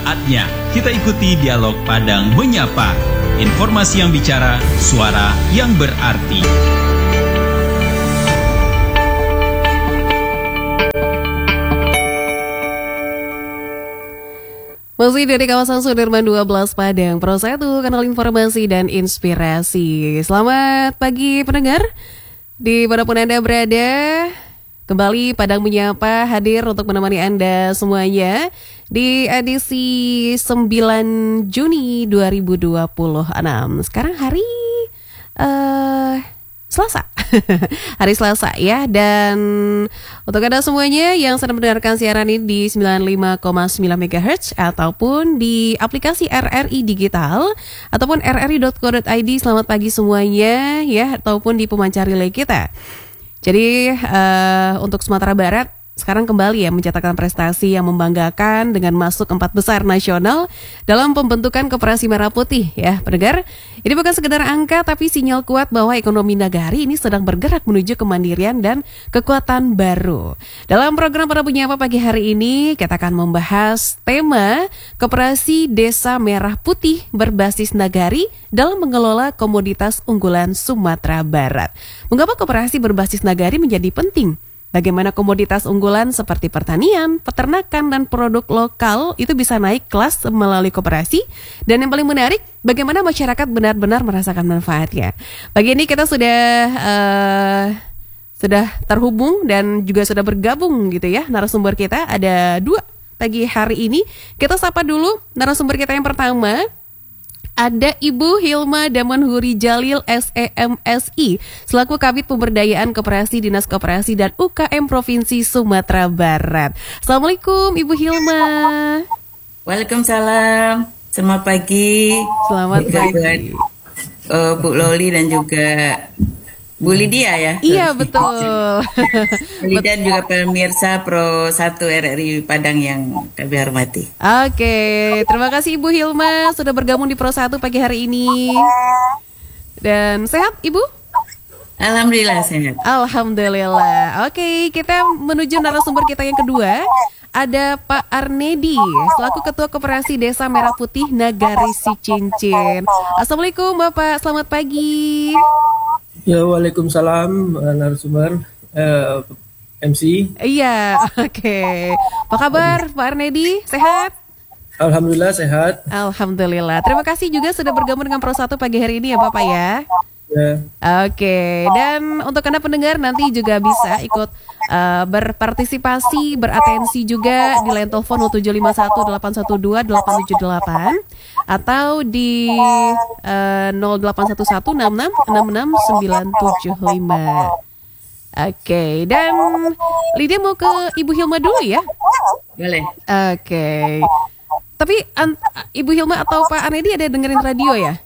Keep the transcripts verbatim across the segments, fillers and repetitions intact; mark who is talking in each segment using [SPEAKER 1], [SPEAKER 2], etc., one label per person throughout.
[SPEAKER 1] Saatnya kita ikuti dialog Padang Menyapa. Informasi yang bicara, suara yang berarti.
[SPEAKER 2] Masih dari kawasan Sudirman dua belas Padang, Pro satu, kanal informasi dan inspirasi. Selamat pagi pendengar, dimanapun Anda berada. Kembali Padang Menyapa hadir untuk menemani Anda semuanya di edisi sembilan Juni dua ribu dua puluh enam. Sekarang hari uh, Selasa, hari Selasa ya. Dan untuk Anda semuanya yang sedang mendengarkan siaran ini di sembilan puluh lima koma sembilan megahertz ataupun di aplikasi R R I Digital ataupun r r i dot co dot i d, selamat pagi semuanya ya, ataupun di pemancar relay kita. Jadi uh, untuk Sumatera Barat sekarang kembali ya mencatatkan prestasi yang membanggakan dengan masuk empat besar nasional dalam pembentukan Koperasi Merah Putih ya pendengar. Ini bukan sekedar angka tapi sinyal kuat bahwa ekonomi nagari ini sedang bergerak menuju kemandirian dan kekuatan baru. Dalam program Pada Menyapa pagi hari ini kita akan membahas tema Koperasi Desa Merah Putih berbasis nagari dalam mengelola komoditas unggulan Sumatera Barat. Mengapa koperasi berbasis nagari menjadi penting? Bagaimana komoditas unggulan seperti pertanian, peternakan, dan produk lokal itu bisa naik kelas melalui koperasi. Dan yang paling menarik, bagaimana masyarakat benar-benar merasakan manfaatnya. Pagi ini kita sudah uh, sudah terhubung dan juga sudah bergabung gitu ya. Narasumber kita ada dua pagi hari ini. Kita sapa dulu narasumber kita yang pertama. Ada Ibu Hilma Damanhuri Jalil S E M S I selaku Kabid Pemberdayaan Koperasi Dinas Koperasi dan U K M Provinsi Sumatera Barat. Assalamualaikum Ibu Hilma.
[SPEAKER 3] Waalaikumsalam. Selamat pagi.
[SPEAKER 2] Selamat pagi.
[SPEAKER 3] Uh, Bu Loli dan juga Bu Lydia ya.
[SPEAKER 2] Iya betul.
[SPEAKER 3] Bu dan juga pemirsa Pro satu R R I Padang yang kami hormati.
[SPEAKER 2] Oke, terima kasih Ibu Hilma sudah bergabung di Pro satu pagi hari ini. Dan sehat Ibu?
[SPEAKER 3] Alhamdulillah sehat.
[SPEAKER 2] Alhamdulillah. Oke, kita menuju narasumber kita yang kedua. Ada Pak Arnedi selaku Ketua Koperasi Desa Merah Putih Nagari Sicincin. Assalamualaikum Bapak, selamat pagi.
[SPEAKER 4] Ya, waalaikumsalam narasumber uh, M C.
[SPEAKER 2] Iya, oke. Okay. Apa kabar Pak Arnedi? Sehat?
[SPEAKER 4] Alhamdulillah sehat.
[SPEAKER 2] Alhamdulillah. Terima kasih juga sudah bergabung dengan Pro satu pagi hari ini ya Bapak ya.
[SPEAKER 4] Ya.
[SPEAKER 2] Oke, okay. Dan untuk Anda pendengar nanti juga bisa ikut uh, berpartisipasi, beratensi juga di line telepon nol tujuh lima satu delapan satu dua delapan tujuh delapan atau di uh, nol delapan satu satu enam enam enam enam sembilan tujuh lima. Oke, okay. Dan Lydia mau ke Ibu Hilma dulu ya?
[SPEAKER 3] Boleh.
[SPEAKER 2] Oke. Okay. Tapi an- Ibu Hilma atau Pak Arnedi ada dengerin radio ya?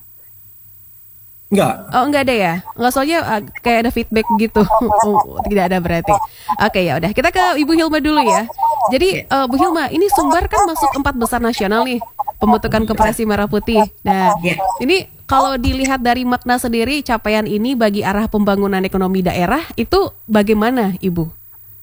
[SPEAKER 4] Enggak.
[SPEAKER 2] Oh, enggak ada ya? Enggak, soalnya uh, kayak ada feedback gitu. Oh, tidak ada berarti. Oke, ya udah. Kita ke Ibu Hilma dulu ya. Jadi, uh, Bu Hilma, ini Sumbar kan masuk empat besar nasional nih, pembentukan Koperasi Merah Putih. Nah, ini kalau dilihat dari makna sendiri, capaian ini bagi arah pembangunan ekonomi daerah itu bagaimana, Ibu?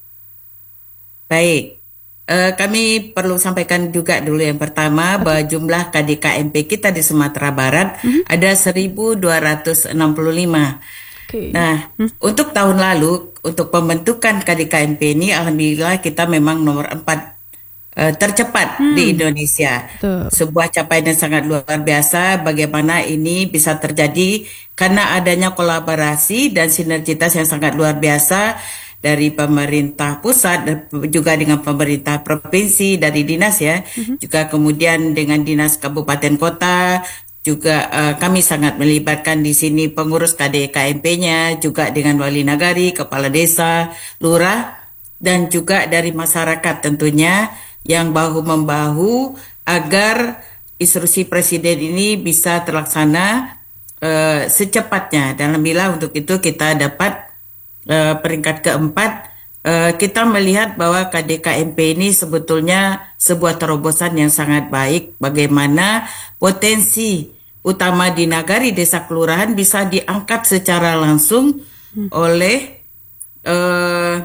[SPEAKER 3] Baik. Uh, kami perlu sampaikan juga dulu yang pertama bahwa jumlah K D K M P kita di Sumatera Barat mm-hmm. ada seribu dua ratus enam puluh lima. Okay. Nah, hmm. untuk tahun lalu untuk pembentukan K D K M P ini alhamdulillah kita memang nomor empat uh, tercepat hmm. di Indonesia. Tuh. Sebuah capaian yang sangat luar biasa bagaimana ini bisa terjadi karena adanya kolaborasi dan sinergitas yang sangat luar biasa dari pemerintah pusat dan juga dengan pemerintah provinsi dari dinas ya, mm-hmm. juga kemudian dengan dinas kabupaten kota juga uh, kami sangat melibatkan di sini pengurus K D K M P-nya juga dengan wali nagari, kepala desa, lurah dan juga dari masyarakat tentunya yang bahu membahu agar instruksi presiden ini bisa terlaksana uh, secepatnya. Dan alhamdulillah untuk itu kita dapat Uh, peringkat keempat. uh, kita melihat bahwa K D K M P ini sebetulnya sebuah terobosan yang sangat baik bagaimana potensi utama di nagari desa kelurahan bisa diangkat secara langsung hmm. oleh uh,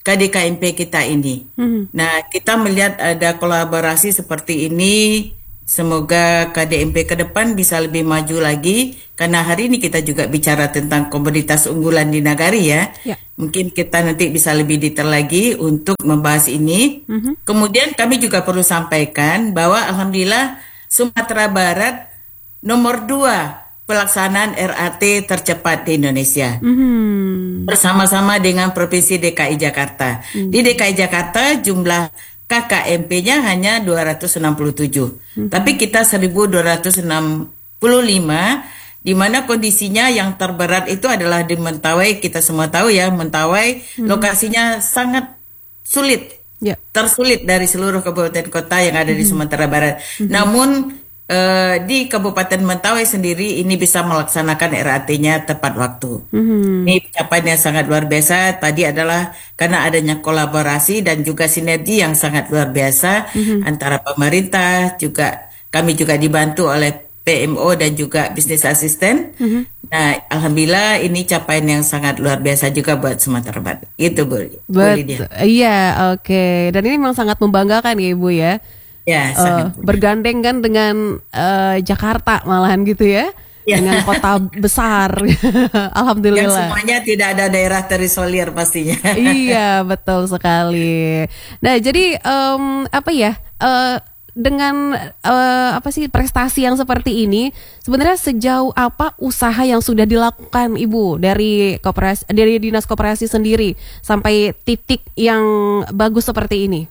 [SPEAKER 3] K D K M P kita ini. Hmm. Nah, kita melihat ada kolaborasi seperti ini. Semoga K D M P ke depan bisa lebih maju lagi, karena hari ini kita juga bicara tentang komoditas unggulan di Nagari ya. ya. Mungkin kita nanti bisa lebih detail lagi untuk membahas ini. Mm-hmm. Kemudian kami juga perlu sampaikan bahwa Alhamdulillah Sumatera Barat nomor dua pelaksanaan R A T tercepat di Indonesia. Mm-hmm. Bersama-sama dengan Provinsi D K I Jakarta. Mm-hmm. Di D K I Jakarta jumlah K K M P-nya hanya dua ratus enam puluh tujuh, hmm. tapi kita seribu dua ratus enam puluh lima, di mana kondisinya yang terberat itu adalah di Mentawai. Kita semua tahu ya, Mentawai hmm. lokasinya sangat sulit, yeah. tersulit dari seluruh kabupaten kota yang ada hmm. di Sumatera Barat. Hmm. Namun eh, di Kabupaten Mentawai sendiri ini bisa melaksanakan R A T-nya tepat waktu. Hmm. Ini pencapaian yang sangat luar biasa. Tadi adalah karena adanya kolaborasi dan juga sinergi yang sangat luar biasa hmm. antara pemerintah, juga kami juga dibantu oleh P M O dan juga bisnis asisten. Hmm. Nah, alhamdulillah ini capaian yang sangat luar biasa juga buat Sumatera Barat. Itu Bu.
[SPEAKER 2] But, iya, oke. Okay. Dan ini memang sangat membanggakan ya Ibu ya.
[SPEAKER 3] Ya,
[SPEAKER 2] uh, bergandeng kan dengan uh, Jakarta malahan gitu ya, ya. Dengan kota besar. Alhamdulillah.
[SPEAKER 3] Yang semuanya tidak ada daerah terisolir pastinya.
[SPEAKER 2] Iya, betul sekali. Nah, jadi um, apa ya? Uh, dengan uh, apa sih prestasi yang seperti ini, sebenarnya sejauh apa usaha yang sudah dilakukan Ibu dari koperasi, dari Dinas Koperasi sendiri sampai titik yang bagus seperti ini?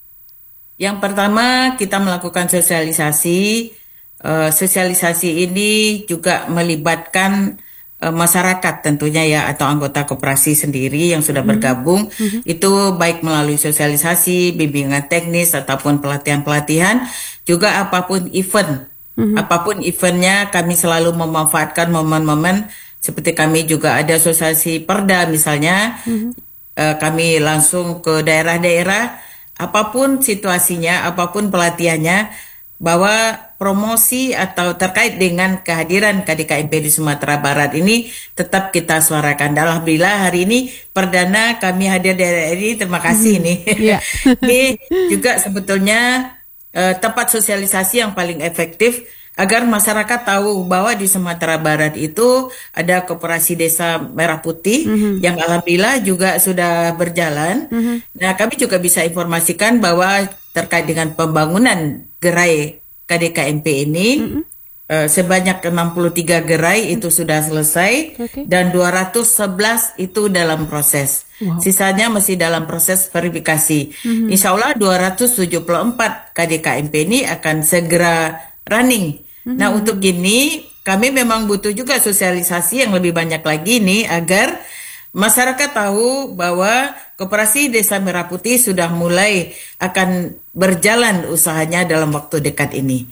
[SPEAKER 3] Yang pertama kita melakukan sosialisasi. Uh, sosialisasi ini juga melibatkan uh, masyarakat tentunya ya, atau anggota koperasi sendiri yang sudah bergabung. Mm-hmm. Itu baik melalui sosialisasi, bimbingan teknis ataupun pelatihan-pelatihan, juga apapun event. Mm-hmm. Apapun eventnya kami selalu memanfaatkan momen-momen seperti kami juga ada sosialisasi Perda misalnya. Mm-hmm. uh, kami langsung ke daerah-daerah. Apapun situasinya, apapun pelatihannya, bahwa promosi atau terkait dengan kehadiran K D K M P di Sumatera Barat ini tetap kita suarakan. Alhamdulillah hari ini perdana kami hadir di daerah ini, terima kasih hmm, nih. Yeah. Ini juga sebetulnya uh, tempat sosialisasi yang paling efektif agar masyarakat tahu bahwa di Sumatera Barat itu ada Koperasi Desa Merah Putih mm-hmm. yang alhamdulillah juga sudah berjalan. Mm-hmm. Nah, kami juga bisa informasikan bahwa terkait dengan pembangunan gerai K D K M P ini mm-hmm. uh, sebanyak enam puluh tiga gerai itu sudah selesai, okay. dan dua ratus sebelas itu dalam proses. Wow. Sisanya masih dalam proses verifikasi. Mm-hmm. Insya Allah dua ratus tujuh puluh empat K D K M P ini akan segera running. Nah, untuk ini kami memang butuh juga sosialisasi yang lebih banyak lagi nih agar masyarakat tahu bahwa Koperasi Desa Merah Putih sudah mulai akan berjalan usahanya dalam waktu dekat ini.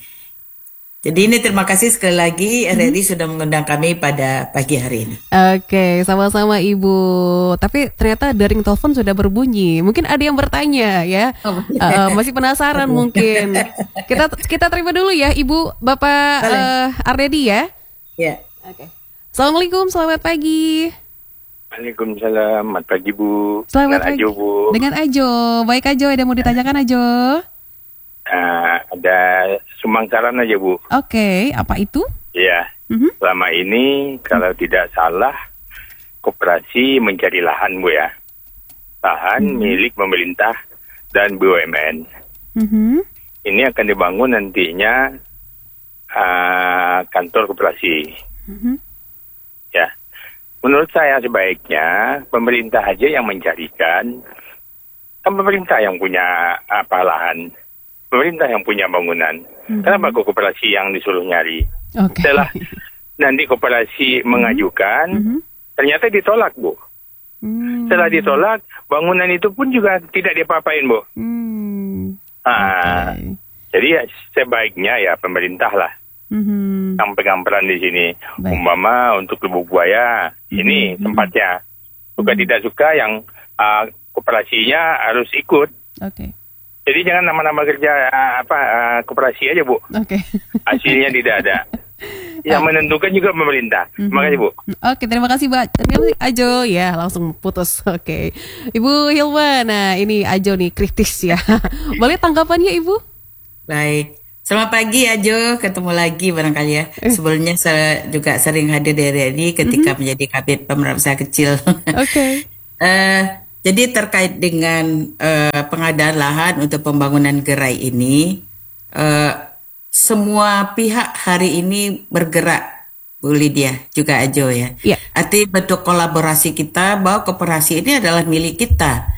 [SPEAKER 3] Jadi ini terima kasih sekali lagi R R I hmm. sudah mengundang kami pada pagi hari ini.
[SPEAKER 2] Oke, sama-sama Ibu. Tapi ternyata daring telepon sudah berbunyi. Mungkin ada yang bertanya ya. Oh, uh, masih penasaran mungkin. Kita kita terima dulu ya Ibu, Bapak uh, Ardedi ya.
[SPEAKER 3] Ya.
[SPEAKER 2] Oke. Assalamualaikum, selamat pagi.
[SPEAKER 5] Waalaikumsalam, selamat pagi Bu.
[SPEAKER 2] Selamat
[SPEAKER 5] Dengan
[SPEAKER 2] pagi.
[SPEAKER 5] Ajo Bu.
[SPEAKER 2] Dengan Ajo. Baik Ajo, ada mau ditanyakan Ajo?
[SPEAKER 5] Uh, ada sumangsaran aja Bu.
[SPEAKER 2] Oke, okay, apa itu?
[SPEAKER 5] Iya, mm-hmm. selama ini kalau mm-hmm. tidak salah koperasi mencari lahan Bu ya, lahan mm-hmm. milik pemerintah dan B U M N. Mm-hmm. Ini akan dibangun nantinya uh, kantor koperasi. Mm-hmm. Ya, menurut saya sebaiknya pemerintah aja yang mencarikan, kan pemerintah yang punya apa lahan. Pemerintah yang punya bangunan. Mm-hmm. Kenapa koperasi yang disuruh nyari? Okay. Setelah nanti koperasi mm-hmm. mengajukan, mm-hmm. ternyata ditolak, Bu. Mm-hmm. Setelah ditolak, bangunan itu pun juga tidak diapa-apain, Bu. Mm-hmm. Ah, okay. Jadi ya, sebaiknya ya pemerintah lah mm-hmm. yang pegang peran di sini. Baik. Umpama untuk Lubuk Buaya, mm-hmm. ini tempatnya. Suka mm-hmm. tidak suka yang uh, koperasinya harus ikut. Oke. Okay. Jadi jangan nama-nama kerja uh, apa uh, koperasi aja Bu. Oke. Okay. Hasilnya tidak ada. yang menentukan juga pemerintah.
[SPEAKER 2] Mm-hmm.
[SPEAKER 5] Terima kasih Bu.
[SPEAKER 2] Oke, terima kasih Mbak. Terima kasih Ajo. Ya, langsung putus. Oke. Ibu Hilma, nah ini Ajo nih kritis ya. Boleh tanggapannya Ibu?
[SPEAKER 3] Baik. Selamat pagi Ajo, ketemu lagi barangkali ya. Sebelumnya saya juga sering hadir di R R I ketika mm-hmm. menjadi kabit pemerintah usaha kecil. Oke.
[SPEAKER 2] Okay.
[SPEAKER 3] uh, jadi terkait dengan uh, pengadaan lahan untuk pembangunan gerai ini, uh, semua pihak hari ini bergerak, Bu Lydia, juga Ajo ya.
[SPEAKER 2] Yeah.
[SPEAKER 3] Arti bentuk kolaborasi kita bahwa koperasi ini adalah milik kita,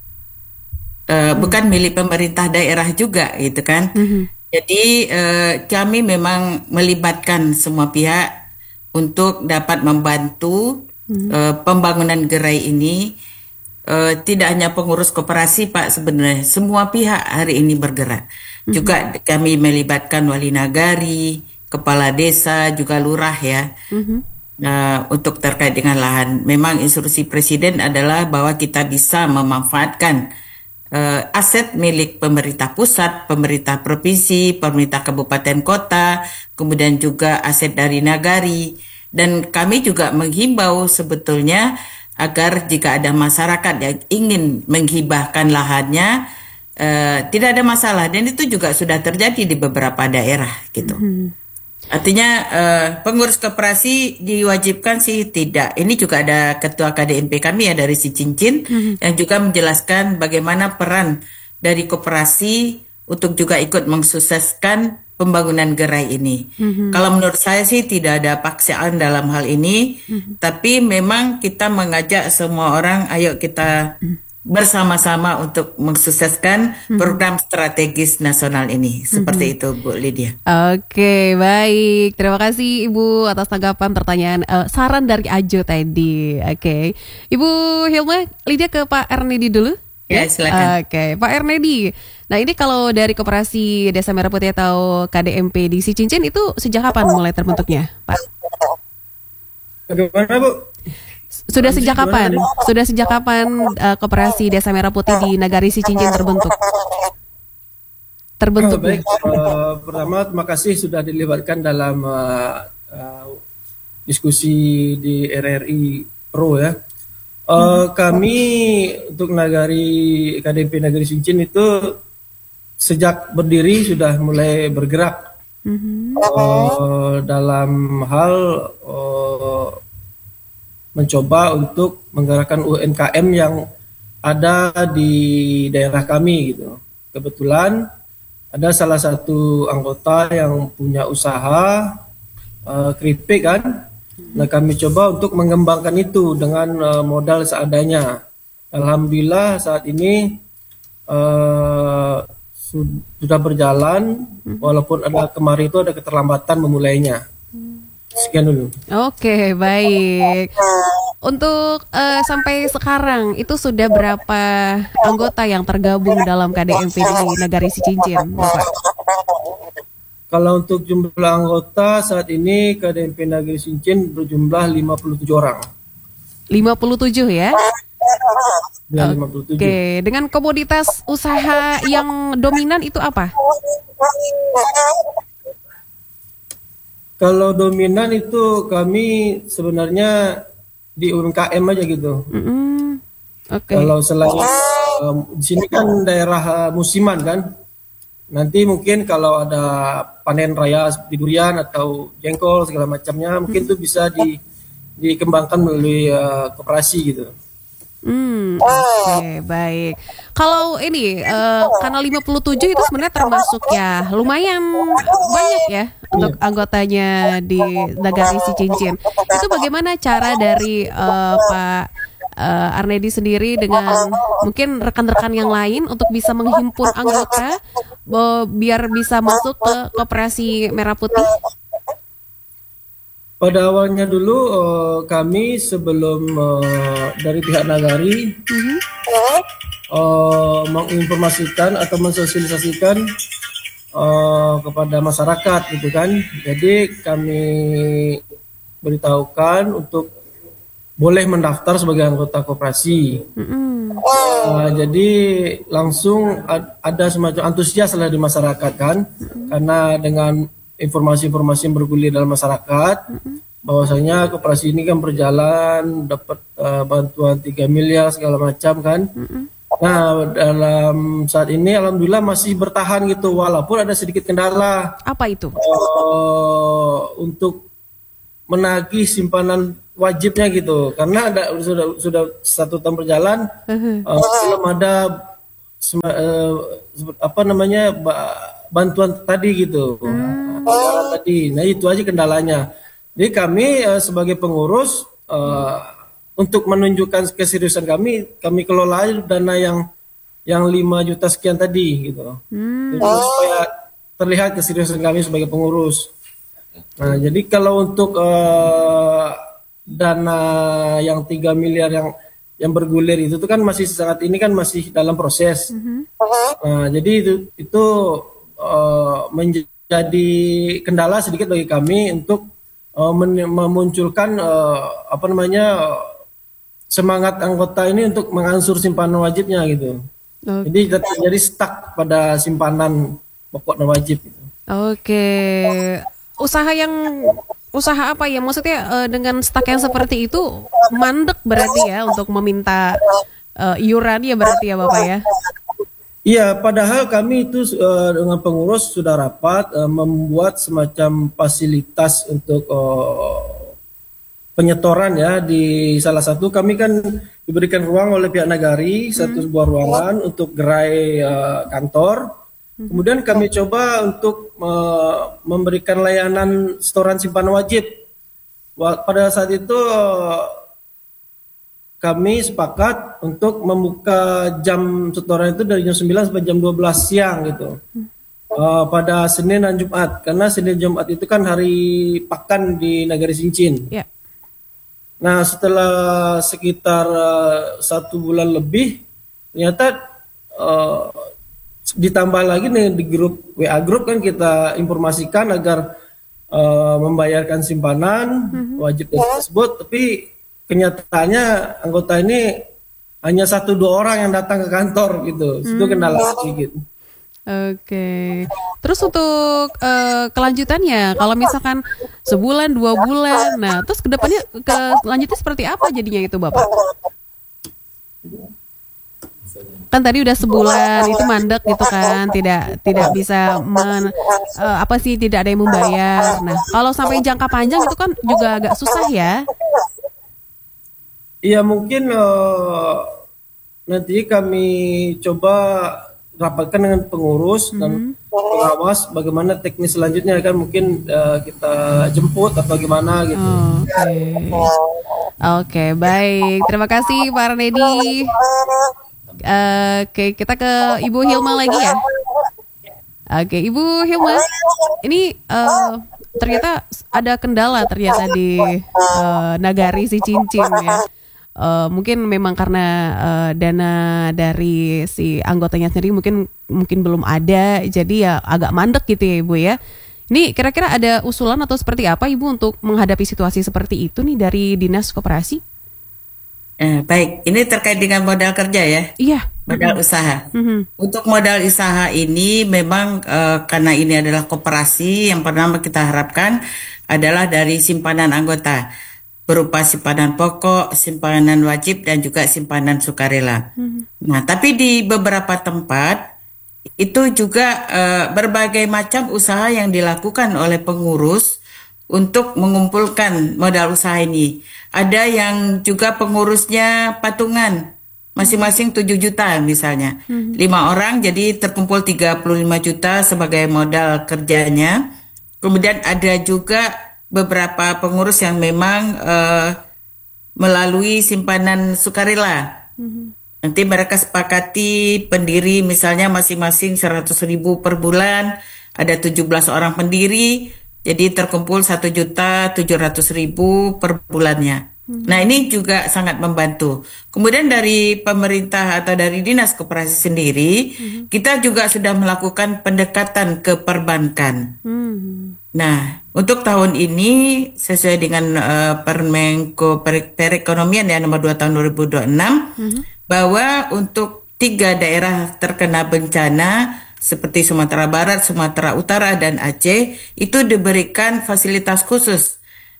[SPEAKER 3] uh, hmm. bukan milik pemerintah daerah juga, gitu kan. Hmm. Jadi uh, kami memang melibatkan semua pihak untuk dapat membantu hmm. uh, pembangunan gerai ini. Uh, tidak hanya pengurus koperasi Pak, sebenarnya semua pihak hari ini bergerak. Mm-hmm. Juga kami melibatkan wali nagari, kepala desa, juga lurah ya. Mm-hmm. uh, untuk terkait dengan lahan. Memang instruksi presiden adalah bahwa kita bisa memanfaatkan uh, aset milik pemerintah pusat, pemerintah provinsi, pemerintah kabupaten kota, kemudian juga aset dari nagari. Dan kami juga menghimbau sebetulnya agar jika ada masyarakat yang ingin menghibahkan lahannya, uh, tidak ada masalah. Dan itu juga sudah terjadi di beberapa daerah gitu. Mm-hmm. Artinya uh, pengurus koperasi diwajibkan sih tidak. Ini juga ada ketua K D M P kami ya dari Si Cincin, mm-hmm. yang juga menjelaskan bagaimana peran dari koperasi untuk juga ikut mensukseskan pembangunan gerai ini. Mm-hmm. Kalau menurut saya sih tidak ada paksaan dalam hal ini, mm-hmm. tapi memang kita mengajak semua orang, ayo kita mm-hmm. bersama-sama untuk mensukseskan mm-hmm. program strategis nasional ini. Seperti mm-hmm. itu Bu Lydia.
[SPEAKER 2] Oke, baik. Terima kasih Ibu atas tanggapan pertanyaan uh, saran dari Ajo tadi. Oke. Ibu Hilma, Lydia ke Pak Ernedi dulu.
[SPEAKER 3] Ya, silakan.
[SPEAKER 2] Oke, Pak Ernedi. Nah, ini kalau dari Koperasi Desa Merah Putih atau K D M P di Si Cincin itu sejak kapan mulai terbentuknya, Pak?
[SPEAKER 4] Bagaimana, Bu?
[SPEAKER 2] Sudah sejak kapan? Sudah sejak kapan uh, Koperasi Desa Merah Putih di Nagari Si Cincin terbentuk? Terbentuk.
[SPEAKER 4] Oh, baik. Uh, pertama, terima kasih sudah dilibatkan dalam uh, uh, diskusi di R R I Pro ya. Uh, kami untuk Nagari K D M P Nagari Cincin itu sejak berdiri sudah mulai bergerak mm-hmm. uh, dalam hal uh, mencoba untuk menggerakkan U M K M yang ada di daerah kami gitu. Kebetulan ada salah satu anggota yang punya usaha uh, keripik kan. Nah, kami coba untuk mengembangkan itu dengan uh, modal seadanya. Alhamdulillah saat ini uh, sudah berjalan, walaupun ada kemarin itu ada keterlambatan memulainya. Sekian dulu.
[SPEAKER 2] Oke, baik. Untuk uh, sampai sekarang itu sudah berapa anggota yang tergabung dalam K D M P di Nagari Si Cincin, Bapak?
[SPEAKER 4] Kalau untuk jumlah anggota saat ini K D M P Nagari Cincin berjumlah lima puluh tujuh orang.
[SPEAKER 2] lima puluh tujuh ya?
[SPEAKER 4] Ya, lima puluh tujuh.
[SPEAKER 2] Oke, dengan komoditas usaha yang dominan itu apa?
[SPEAKER 4] Kalau dominan itu kami sebenarnya di U M K M aja gitu.
[SPEAKER 2] Mm-hmm. Oke.
[SPEAKER 4] Kalau selain um, di sini kan daerah uh, musiman kan. Nanti mungkin kalau ada panen raya seperti durian atau jengkol segala macamnya, mungkin itu bisa di, dikembangkan melalui uh, koperasi gitu.
[SPEAKER 2] Hmm, oke, okay, baik. Kalau ini uh, karena lima puluh tujuh itu sebenarnya termasuk ya lumayan banyak ya untuk anggotanya di Nagari Si Cincin. Itu bagaimana cara dari uh, Pak uh, Arnedi sendiri dengan mungkin rekan-rekan yang lain untuk bisa menghimpun anggota uh, biar bisa masuk ke Koperasi Merah Putih?
[SPEAKER 4] Pada awalnya dulu uh, kami sebelum uh, dari pihak Nagari uh-huh. uh, menginformasikan atau mensosialisasikan uh, kepada masyarakat gitu kan. Jadi kami beritahukan untuk boleh mendaftar sebagai anggota koperasi. Uh-huh. Uh, jadi langsung ad- ada semacam antusias lah di masyarakat kan, uh-huh. karena dengan informasi-informasi yang bergulir dalam masyarakat, mm-hmm. bahwasanya koperasi ini kan berjalan, dapat uh, bantuan tiga miliar segala macam kan. Mm-hmm. Nah, dalam saat ini alhamdulillah masih bertahan gitu, walaupun ada sedikit kendala.
[SPEAKER 2] Apa itu?
[SPEAKER 4] Uh, untuk menagih simpanan wajibnya gitu, karena ada sudah sudah satu tahun berjalan, uh-huh. uh, belum ada uh, apa namanya bantuan tadi gitu, hmm. uh, tadi. Nah itu aja kendalanya. Jadi kami uh, sebagai pengurus uh, untuk menunjukkan keseriusan kami, kami kelola dana yang yang lima juta sekian tadi gitu, hmm. jadi, supaya terlihat keseriusan kami sebagai pengurus. Nah, jadi kalau untuk uh, dana yang tiga miliar yang yang bergulir itu tuh kan masih saat ini kan masih dalam proses. Mm-hmm. Nah, jadi itu itu uh, menjadi kendala sedikit bagi kami untuk uh, men- memunculkan uh, apa namanya semangat anggota ini untuk mengansur simpanan wajibnya gitu. Okay. Jadi jadi stuck pada simpanan pokok dan wajib. Gitu.
[SPEAKER 2] Oke. Okay. Usaha yang usaha apa ya? Maksudnya uh, dengan stuck yang seperti itu mandek berarti ya untuk meminta uh, iuran ya berarti ya Bapak ya?
[SPEAKER 4] Iya, padahal kami itu uh, dengan pengurus sudah rapat uh, membuat semacam fasilitas untuk uh, penyetoran ya di salah satu kami kan diberikan ruang oleh pihak Nagari hmm. satu sebuah ruangan untuk gerai uh, kantor. Kemudian kami coba untuk uh, memberikan layanan setoran simpanan wajib. Pada saat itu uh, kami sepakat untuk membuka jam setoran itu dari jam sembilan sampai jam dua belas siang gitu. Uh, pada Senin dan Jumat, karena Senin dan Jumat itu kan hari pakan di Nagari Sincin. Yeah. Nah setelah sekitar uh, satu bulan lebih, ternyata uh, ditambah lagi nih di grup W A grup kan kita informasikan agar uh, membayarkan simpanan mm-hmm. wajib tersebut, tapi kenyataannya anggota ini hanya satu dua orang yang datang ke kantor gitu, mm. itu kendala sedikit. Oke,
[SPEAKER 2] okay. Terus untuk uh, kelanjutannya, kalau misalkan sebulan dua bulan, nah terus kedepannya kelanjutnya seperti apa jadinya itu Bapak? Kan tadi udah sebulan itu mandek gitu kan, tidak tidak bisa men, uh, apa sih tidak ada yang membayar. Nah kalau sampai jangka panjang itu kan juga agak susah ya.
[SPEAKER 4] Iya mungkin uh, nanti kami coba rapatkan dengan pengurus mm-hmm. dan pengawas bagaimana teknis selanjutnya kan, mungkin uh, kita jemput atau gimana gitu.
[SPEAKER 2] Oke, okay. Oke okay, baik, terima kasih Pak Arnedi. Uh, Oke, okay, kita ke Ibu Hilma lagi ya. Oke, okay, Ibu Hilma, ini uh, ternyata ada kendala ternyata di uh, Nagari si Cincin ya. Uh, mungkin memang karena uh, dana dari si anggotanya sendiri mungkin mungkin belum ada, jadi ya agak mandek gitu ya Ibu ya. Ini kira-kira ada usulan atau seperti apa Ibu untuk menghadapi situasi seperti itu nih dari Dinas Koperasi?
[SPEAKER 3] Eh, baik, ini terkait dengan modal kerja ya?
[SPEAKER 2] Iya.
[SPEAKER 3] Modal mm-hmm. usaha.
[SPEAKER 2] Mm-hmm.
[SPEAKER 3] Untuk modal usaha ini memang uh, karena ini adalah koperasi, yang pertama kita harapkan adalah dari simpanan anggota, berupa simpanan pokok, simpanan wajib, dan juga simpanan sukarela. Mm-hmm. Nah, tapi di beberapa tempat itu juga uh, berbagai macam usaha yang dilakukan oleh pengurus untuk mengumpulkan modal usaha ini. Ada yang juga pengurusnya patungan, masing-masing tujuh juta misalnya. Mm-hmm. Lima orang jadi terkumpul tiga puluh lima juta sebagai modal kerjanya. Kemudian ada juga beberapa pengurus yang memang uh, melalui simpanan sukarela. Mm-hmm. Nanti mereka sepakati pendiri misalnya masing-masing seratus ribu per bulan, ada tujuh belas orang pendiri, jadi terkumpul satu juta tujuh ratus ribu per bulannya. Hmm. Nah ini juga sangat membantu. Kemudian dari pemerintah atau dari Dinas Koperasi sendiri, hmm. kita juga sudah melakukan pendekatan ke perbankan. Hmm. Nah untuk tahun ini sesuai dengan uh, Permenko Perekonomian ya nomor dua tahun dua ribu dua puluh enam, hmm. bahwa untuk tiga daerah terkena bencana seperti Sumatera Barat, Sumatera Utara, dan Aceh itu diberikan fasilitas khusus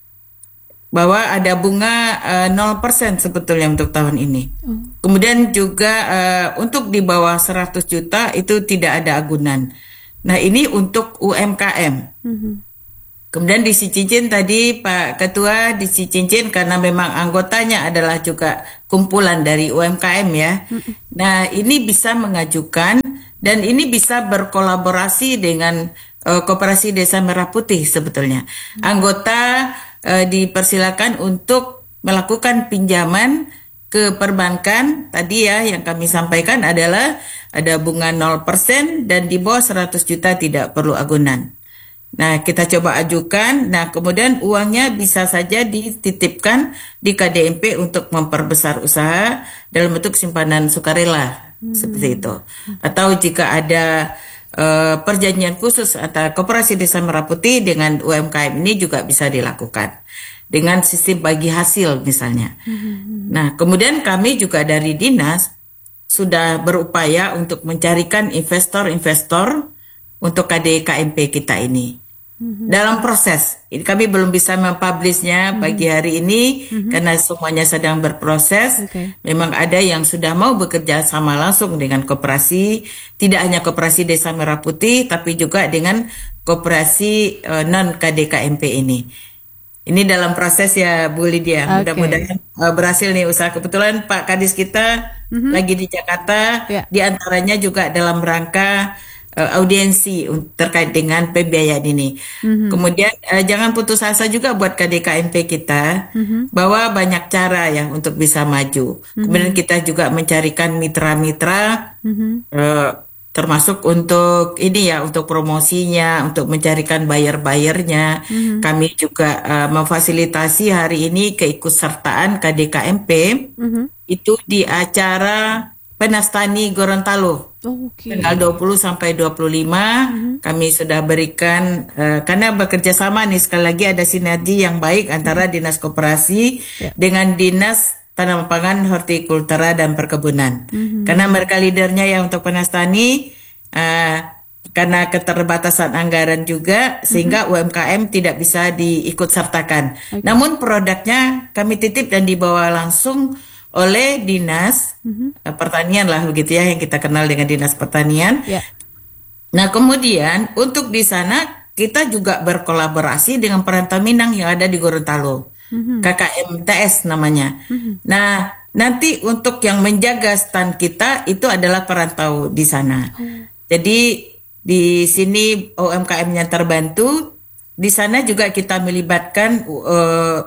[SPEAKER 3] bahwa ada bunga uh, nol persen sebetulnya untuk tahun ini. Oh. Kemudian juga uh, untuk di bawah seratus juta itu tidak ada agunan. Nah, ini untuk U M K M. Mm-hmm. Kemudian di Si Cincin tadi Pak Ketua di Si Cincin karena memang anggotanya adalah juga kumpulan dari U M K M ya. Mm-hmm. Nah, ini bisa mengajukan dan ini bisa berkolaborasi dengan uh, Koperasi Desa Merah Putih sebetulnya. Mm-hmm. Anggota Uh, dipersilakan untuk melakukan pinjaman ke perbankan. Tadi ya yang kami sampaikan adalah ada bunga nol persen dan di bawah seratus juta tidak perlu agunan. Nah, kita coba ajukan. Nah, kemudian uangnya bisa saja dititipkan di K D M P untuk memperbesar usaha dalam bentuk simpanan sukarela. Hmm. Seperti itu. Atau jika ada Uh, perjanjian khusus antara Koperasi Desa Merah Putih dengan U M K M ini juga bisa dilakukan dengan sistem bagi hasil misalnya. Mm-hmm. Nah, kemudian kami juga dari dinas sudah berupaya untuk mencarikan investor-investor untuk K D K M P kita ini. Mm-hmm. Dalam proses, ini kami belum bisa mempublishnya mm-hmm. pagi hari ini mm-hmm. karena semuanya sedang berproses. Okay. Memang ada yang sudah mau bekerja sama langsung dengan koperasi, tidak hanya Koperasi Desa Merah Putih, tapi juga dengan koperasi uh, non K D K M P ini. Ini dalam proses ya Bu Lydia. Okay. Mudah-mudahan uh, berhasil nih usaha. Kebetulan Pak Kadis kita mm-hmm. lagi di Jakarta, yeah. di antaranya juga dalam rangka Uh, audiensi terkait dengan pembiayaan ini. Mm-hmm. Kemudian uh, jangan putus asa juga buat K D K M P kita mm-hmm. bahwa banyak cara ya untuk bisa maju. Mm-hmm. Kemudian kita juga mencarikan mitra-mitra mm-hmm. uh, termasuk untuk ini ya untuk promosinya, untuk mencarikan buyer-buyernya. Mm-hmm. Kami juga uh, memfasilitasi hari ini keikutsertaan K D K M P mm-hmm. itu di acara Penastani Gorontalo. Oh, okay. Tanggal dua puluh sampai dua puluh lima mm-hmm. kami sudah berikan uh, karena bekerja sama nih sekali lagi ada sinergi yang baik antara mm-hmm. Dinas Koperasi yeah. dengan Dinas Tanaman Pangan, Hortikultura dan Perkebunan. Mm-hmm. Karena mereka leadernya yang untuk Penastani uh, karena keterbatasan anggaran juga sehingga mm-hmm. U M K M tidak bisa diikut sertakan. Okay. Namun produknya kami titip dan dibawa langsung oleh Dinas mm-hmm. Pertanian lah begitu ya yang kita kenal dengan Dinas Pertanian. Yeah. Nah, kemudian untuk di sana kita juga berkolaborasi dengan Perantau Minang yang ada di Gorontalo. Mm-hmm. K K M T S namanya. Mm-hmm. Nah, nanti untuk yang menjaga stand kita itu adalah perantau di sana. Oh. Jadi di sini U M K M-nya terbantu. Di sana juga kita melibatkan uh,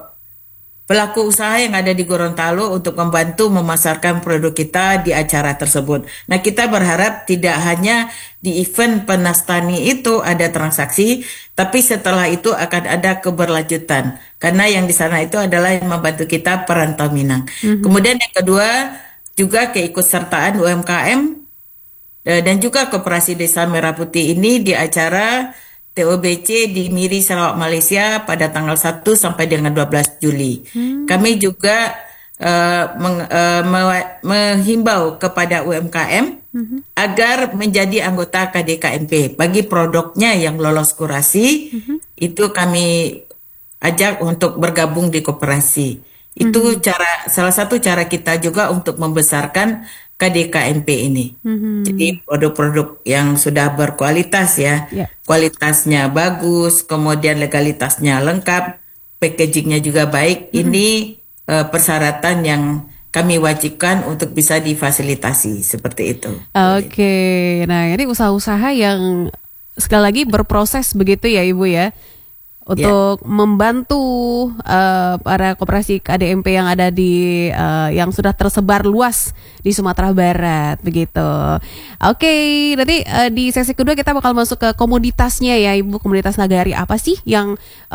[SPEAKER 3] pelaku usaha yang ada di Gorontalo untuk membantu memasarkan produk kita di acara tersebut. Nah, kita berharap tidak hanya di event Penastani itu ada transaksi, tapi setelah itu akan ada keberlanjutan. Karena yang di sana itu adalah yang membantu kita Perantau Minang. Mm-hmm. Kemudian yang kedua, juga keikutsertaan U M K M dan juga Koperasi Desa Merah Putih ini di acara T O B C di Miri, Sarawak, Malaysia pada tanggal satu sampai dengan dua belas Juli. Hmm. Kami juga uh, meng, uh, me- menghimbau kepada U M K M hmm. agar menjadi anggota K D K M P. Bagi produknya yang lolos kurasi, hmm. itu kami ajak untuk bergabung di koperasi. Itu hmm. cara salah satu cara kita juga untuk membesarkan K D K M P ini. Mm-hmm. Jadi produk-produk yang sudah berkualitas ya, yeah. kualitasnya bagus, kemudian legalitasnya lengkap, packagingnya juga baik. Mm-hmm. Ini uh, persyaratan yang kami wajibkan untuk bisa difasilitasi seperti itu.
[SPEAKER 2] Oke, okay. Nah ini usaha-usaha yang sekali lagi berproses begitu ya Ibu ya. Untuk yeah. membantu uh, para koperasi K D M P yang ada di uh, yang sudah tersebar luas di Sumatera Barat begitu. Oke, okay, nanti uh, di sesi kedua kita bakal masuk ke komoditasnya ya Ibu. Komoditas nagari apa sih yang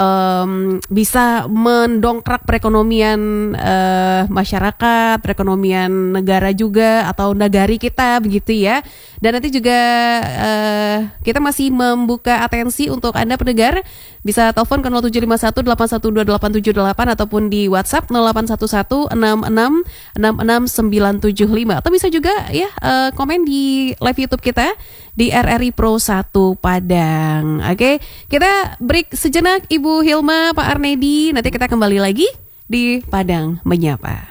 [SPEAKER 2] um, bisa mendongkrak perekonomian uh, masyarakat, perekonomian negara juga atau nagari kita begitu ya. Dan nanti juga uh, kita masih membuka atensi untuk Anda pendengar bisa tahu telepon ke nol tujuh lima satu delapan satu dua delapan tujuh delapan ataupun di WhatsApp nol delapan satu satu enam enam enam enam sembilan tujuh lima, atau bisa juga ya uh, komen di live YouTube kita di R R I Pro satu Padang. Oke, kita break sejenak Ibu Hilma, Pak Arnedi, nanti kita kembali lagi di Padang Menyapa.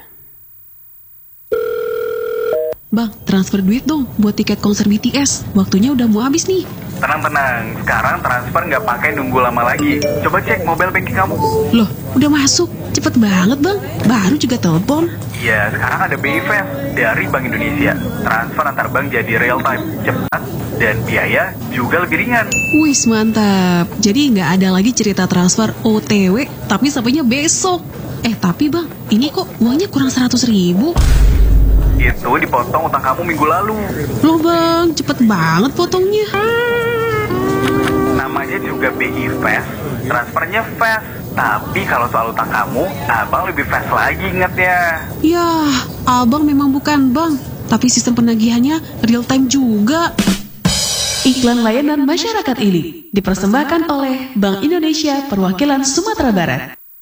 [SPEAKER 6] Bang, transfer duit dong buat tiket konser B T S. Waktunya udah mau habis nih.
[SPEAKER 7] Tenang-tenang, sekarang transfer nggak pakai nunggu lama lagi. Coba cek mobile banking kamu.
[SPEAKER 6] Loh, udah masuk? Cepet banget bang, baru juga telepon.
[SPEAKER 7] Iya, sekarang ada B I Fast dari Bank Indonesia. Transfer antar bank jadi real time, cepat, dan biaya juga lebih ringan.
[SPEAKER 6] Wis mantap, jadi nggak ada lagi cerita transfer O T W, tapi sampainya besok. Eh tapi bang, ini kok uangnya kurang seratus ribu?
[SPEAKER 7] Itu dipotong utang kamu minggu lalu.
[SPEAKER 6] Loh bang, cepet banget potongnya.
[SPEAKER 7] Namanya juga B I Fast, transfernya fast. Tapi kalau soal utang kamu, abang lebih fast lagi ingatnya.
[SPEAKER 6] Yah, abang memang bukan bank, tapi sistem penagihannya real time juga. Iklan layanan masyarakat ini dipersembahkan oleh Bank Indonesia Perwakilan Sumatera Barat.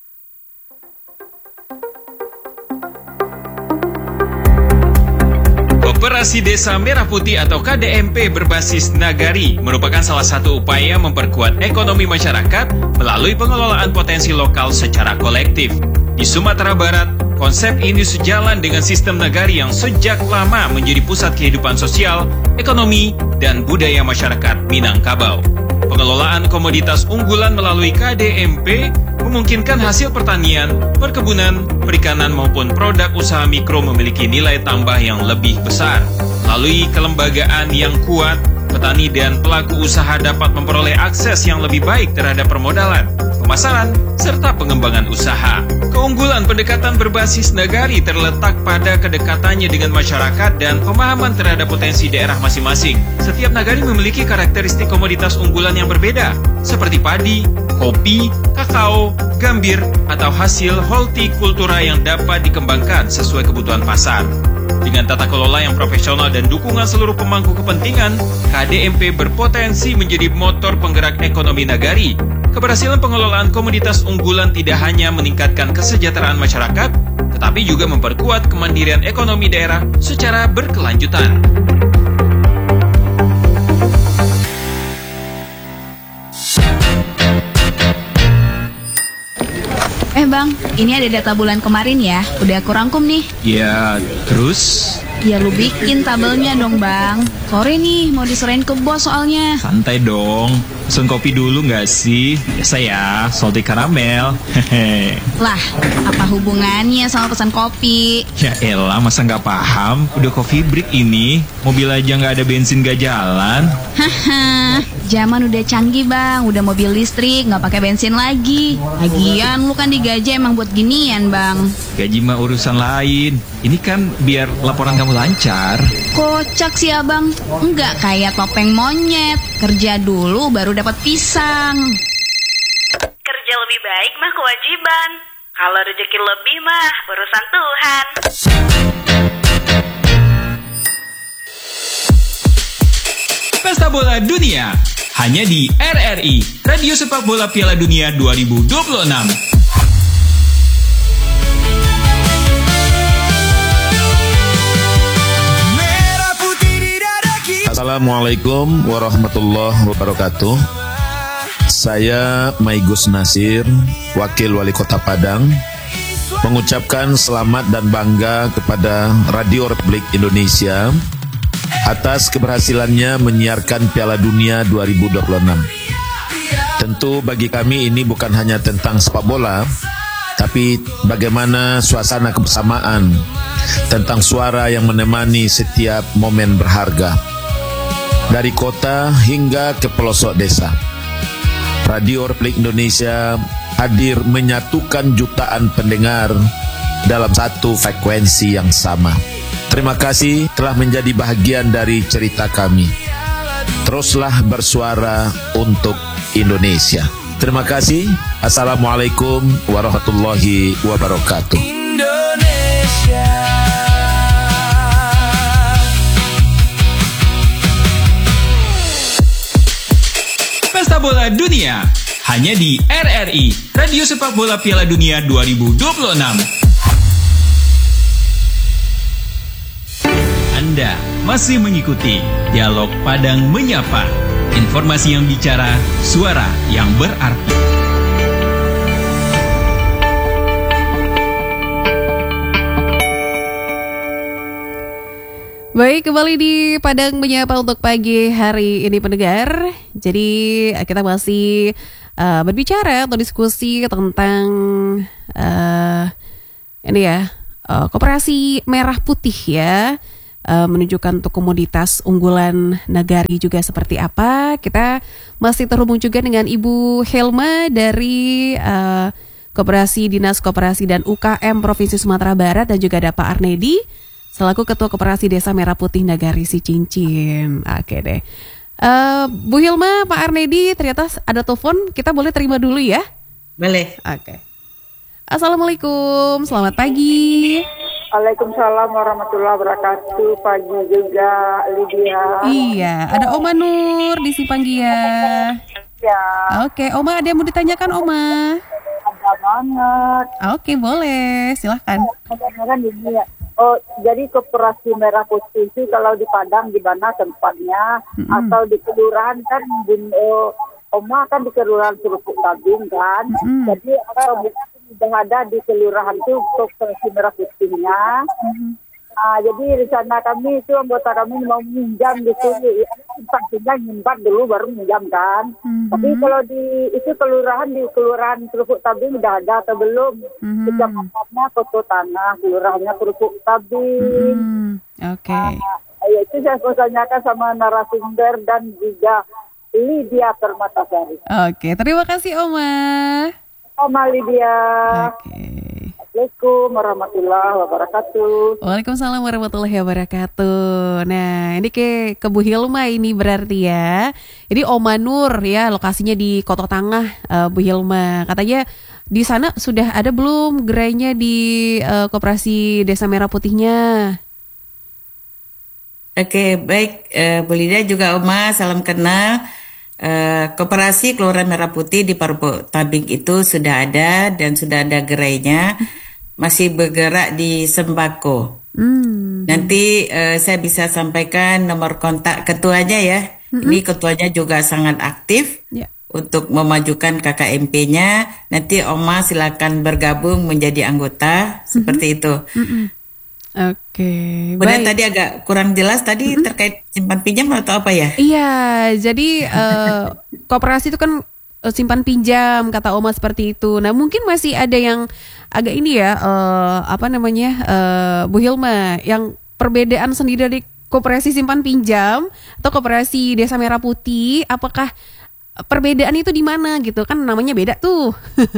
[SPEAKER 1] Koperasi Desa Merah Putih atau K D M P berbasis Nagari merupakan salah satu upaya memperkuat ekonomi masyarakat melalui pengelolaan potensi lokal secara kolektif. Di Sumatera Barat, konsep ini sejalan dengan sistem Nagari yang sejak lama menjadi pusat kehidupan sosial, ekonomi, dan budaya masyarakat Minangkabau. Pengelolaan komoditas unggulan melalui K D M P memungkinkan hasil pertanian, perkebunan, perikanan maupun produk usaha mikro memiliki nilai tambah yang lebih besar. Melalui kelembagaan yang kuat, petani dan pelaku usaha dapat memperoleh akses yang lebih baik terhadap permodalan, pemasaran, serta pengembangan usaha. Keunggulan pendekatan berbasis Nagari terletak pada kedekatannya dengan masyarakat dan pemahaman terhadap potensi daerah masing-masing. Setiap Nagari memiliki karakteristik komoditas unggulan yang berbeda, seperti padi, kopi, kakao, gambir, atau hasil hortikultura yang dapat dikembangkan sesuai kebutuhan pasar. Dengan tata kelola yang profesional dan dukungan seluruh pemangku kepentingan, K D M P berpotensi menjadi motor penggerak ekonomi Nagari. Keberhasilan pengelolaan komoditas unggulan tidak hanya meningkatkan kesejahteraan masyarakat, tetapi juga memperkuat kemandirian ekonomi daerah secara berkelanjutan.
[SPEAKER 8] Eh bang, ini ada data bulan kemarin ya, udah aku rangkum nih.
[SPEAKER 1] Ya, terus?
[SPEAKER 8] Ya lu bikin tabelnya dong bang. Sore nih, mau diserahin ke bos soalnya.
[SPEAKER 1] Santai dong, pesen kopi dulu nggak sih? Biasa ya, salty caramel. Hehe.
[SPEAKER 8] Lah, apa hubungannya sama pesan kopi?
[SPEAKER 1] Ya elah, masa nggak paham? Udah coffee break ini, mobil aja nggak ada bensin nggak jalan.
[SPEAKER 8] Haha, zaman udah canggih bang, udah mobil listrik, nggak pakai bensin lagi. Lagian lu kan digaji emang buat ginian bang.
[SPEAKER 1] Gaji mah urusan lain. Ini kan biar laporan kamu lancar.
[SPEAKER 8] Kocak sih abang, enggak kayak topeng monyet. Kerja dulu baru dapat pisang.
[SPEAKER 9] Kerja lebih baik mah kewajiban. Kalau rezeki lebih mah urusan Tuhan.
[SPEAKER 1] Pesta Bola Dunia hanya di R R I, Radio Sepak Bola Piala Dunia dua ribu dua puluh enam.
[SPEAKER 10] Assalamualaikum warahmatullahi wabarakatuh. Saya Maigus Nasir, Wakil Wali Kota Padang, mengucapkan selamat dan bangga kepada Radio Republik Indonesia atas keberhasilannya menyiarkan Piala Dunia dua ribu dua puluh enam. Tentu bagi kami ini bukan hanya tentang sepak bola, tapi bagaimana suasana kebersamaan, tentang suara yang menemani setiap momen berharga. Dari kota hingga ke pelosok desa, Radio Republik Indonesia hadir menyatukan jutaan pendengar dalam satu frekuensi yang sama. Terima kasih telah menjadi bahagian dari cerita kami. Teruslah bersuara untuk Indonesia. Terima kasih. Assalamualaikum warahmatullahi wabarakatuh. Indonesia.
[SPEAKER 1] Pesta Bola Dunia Hanya di R R I, Radio Sepak Bola Piala Dunia dua ribu dua puluh enam. Anda masih mengikuti Dialog Padang Menyapa. Informasi yang bicara, suara yang berarti.
[SPEAKER 2] Baik, kembali di Padang Menyapa untuk pagi hari ini pendengar. Jadi kita masih uh, berbicara atau diskusi tentang uh, ini ya uh, Koperasi Merah Putih ya, uh, menunjukkan untuk komoditas unggulan Nagari juga seperti apa. Kita masih terhubung juga dengan Ibu Helma dari uh, Koperasi Dinas Koperasi dan U K M Provinsi Sumatera Barat, dan juga ada Pak Arnedi selaku Ketua Koperasi Desa Merah Putih Nagari Sicincin. Oke deh. Uh, Bu Hilma, Pak Arnedi, ternyata ada telepon. Kita boleh terima dulu ya?
[SPEAKER 3] Boleh.
[SPEAKER 2] Oke. Assalamualaikum, selamat pagi.
[SPEAKER 11] Waalaikumsalam warahmatullahi wabarakatuh. Pagi juga, Lydia.
[SPEAKER 2] Iya, ada Oma Nur di Sipanggia.
[SPEAKER 11] Ya.
[SPEAKER 2] Oke, Oma, ada yang mau ditanyakan, Oma?
[SPEAKER 11] Ada banget.
[SPEAKER 2] Oke, boleh. Silahkan.
[SPEAKER 11] Kadang-kadang gini ya. Oh, jadi Koperasi Merah Putih itu kalau di Padang di mana tempatnya, mm-hmm. atau di kelurahan kan, di, oh, Oma kan di kelurahan Serupuk Tabing kan, mm-hmm. jadi kalau sudah ada di kelurahan itu Koperasi Merah Putihnya. Mm-hmm. Uh, jadi rencana kami itu anggota kami mau minjam gitu, tinggal nyimpan dulu baru minjam kan. Mm-hmm. Tapi kalau di itu kelurahan di kelurahan Serupuk Tabing udah ada atau belum? Mm-hmm. Kecamatannya Kota Tanah, kelurahannya Serupuk Tabing.
[SPEAKER 2] Mm-hmm. Oke. Okay.
[SPEAKER 11] Uh, ya itu saya mau tanyakan sama narasumber dan juga Lydia Permatasari.
[SPEAKER 2] Oke, okay, terima kasih Oma.
[SPEAKER 11] Oma Lydia.
[SPEAKER 2] Oke. Okay.
[SPEAKER 11] Assalamualaikum warahmatullahi wabarakatuh.
[SPEAKER 2] Waalaikumsalam warahmatullahi wabarakatuh. Nah, ini ke, ke Bu Hilma ini berarti ya. Jadi Oma Nur ya, lokasinya di Kota Tangah, uh, Bu Hilma. Katanya di sana sudah ada belum gerainya di uh, Koperasi Desa Merah Putihnya?
[SPEAKER 3] Oke, baik. Uh, Bu Lydia juga Oma, salam kenal. Uh, Koperasi Kelurahan Merah Putih di Serupuk Tabing itu sudah ada dan sudah ada gerainya, masih bergerak di sembako. Hmm. Nanti uh, saya bisa sampaikan nomor kontak ketuanya ya. Hmm. Ini ketuanya juga sangat aktif yeah. untuk memajukan K K M P-nya. Nanti Oma silakan bergabung menjadi anggota, hmm. seperti itu. Hmm.
[SPEAKER 2] Oke, okay,
[SPEAKER 3] kemudian tadi agak kurang jelas tadi mm-hmm. terkait simpan pinjam atau apa ya?
[SPEAKER 2] Iya, jadi uh, koperasi itu kan uh, simpan pinjam kata Oma seperti itu. Nah mungkin masih ada yang agak ini ya, uh, apa namanya uh, Bu Hilma, yang perbedaan sendiri dari koperasi simpan pinjam atau koperasi Desa Merah Putih. Apakah perbedaan itu di mana gitu? Kan namanya beda tuh.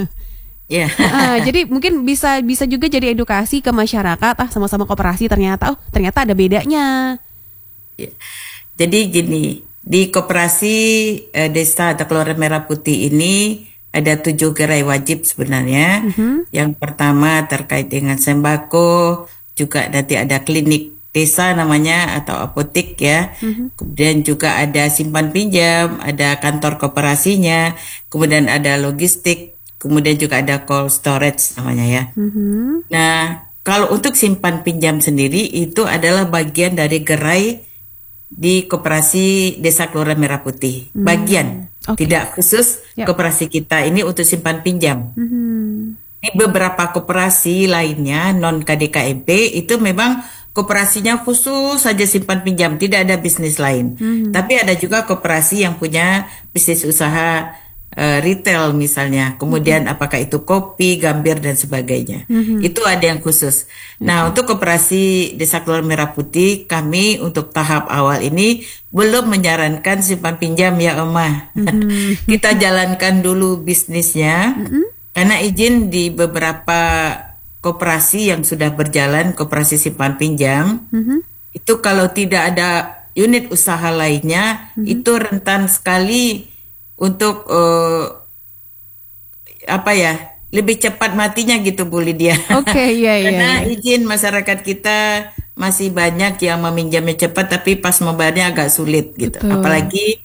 [SPEAKER 3] Ya. Yeah.
[SPEAKER 2] uh, jadi mungkin bisa bisa juga jadi edukasi ke masyarakat, ah sama-sama koperasi ternyata oh ternyata ada bedanya.
[SPEAKER 3] Yeah. Jadi gini, di Koperasi eh, Desa atau Kelurahan Merah Putih ini ada tujuh gerai wajib sebenarnya. Mm-hmm. Yang pertama terkait dengan sembako, juga nanti ada klinik desa namanya atau apotek ya. Mm-hmm. Kemudian juga ada simpan pinjam, ada kantor koperasinya, kemudian ada logistik. Kemudian juga ada cold storage namanya ya. Mm-hmm. Nah, kalau untuk simpan pinjam sendiri itu adalah bagian dari gerai di Koperasi Desa Kelurahan Merah Putih. Mm-hmm. Bagian, okay. Tidak khusus yep. koperasi kita ini untuk simpan pinjam. Mm-hmm. Di beberapa koperasi lainnya non K D K M P itu memang koperasinya khusus saja simpan pinjam, tidak ada bisnis lain. Mm-hmm. Tapi ada juga koperasi yang punya bisnis usaha Uh, retail misalnya, kemudian mm-hmm. apakah itu kopi, gambir dan sebagainya. Mm-hmm. Itu ada yang khusus. Mm-hmm. Nah, untuk Koperasi Desa Kelurahan Merah Putih, kami untuk tahap awal ini belum menyarankan simpan pinjam ya Oma. Mm-hmm. Kita jalankan dulu bisnisnya, mm-hmm. karena izin di beberapa koperasi yang sudah berjalan, koperasi simpan pinjam, mm-hmm. itu kalau tidak ada unit usaha lainnya, mm-hmm. itu rentan sekali untuk uh, apa ya, lebih cepat matinya gitu Bu Lydia.
[SPEAKER 2] Oke, okay, iya iya.
[SPEAKER 3] Karena izin masyarakat kita masih banyak yang meminjamnya cepat tapi pas membayarnya agak sulit gitu. Betul. Apalagi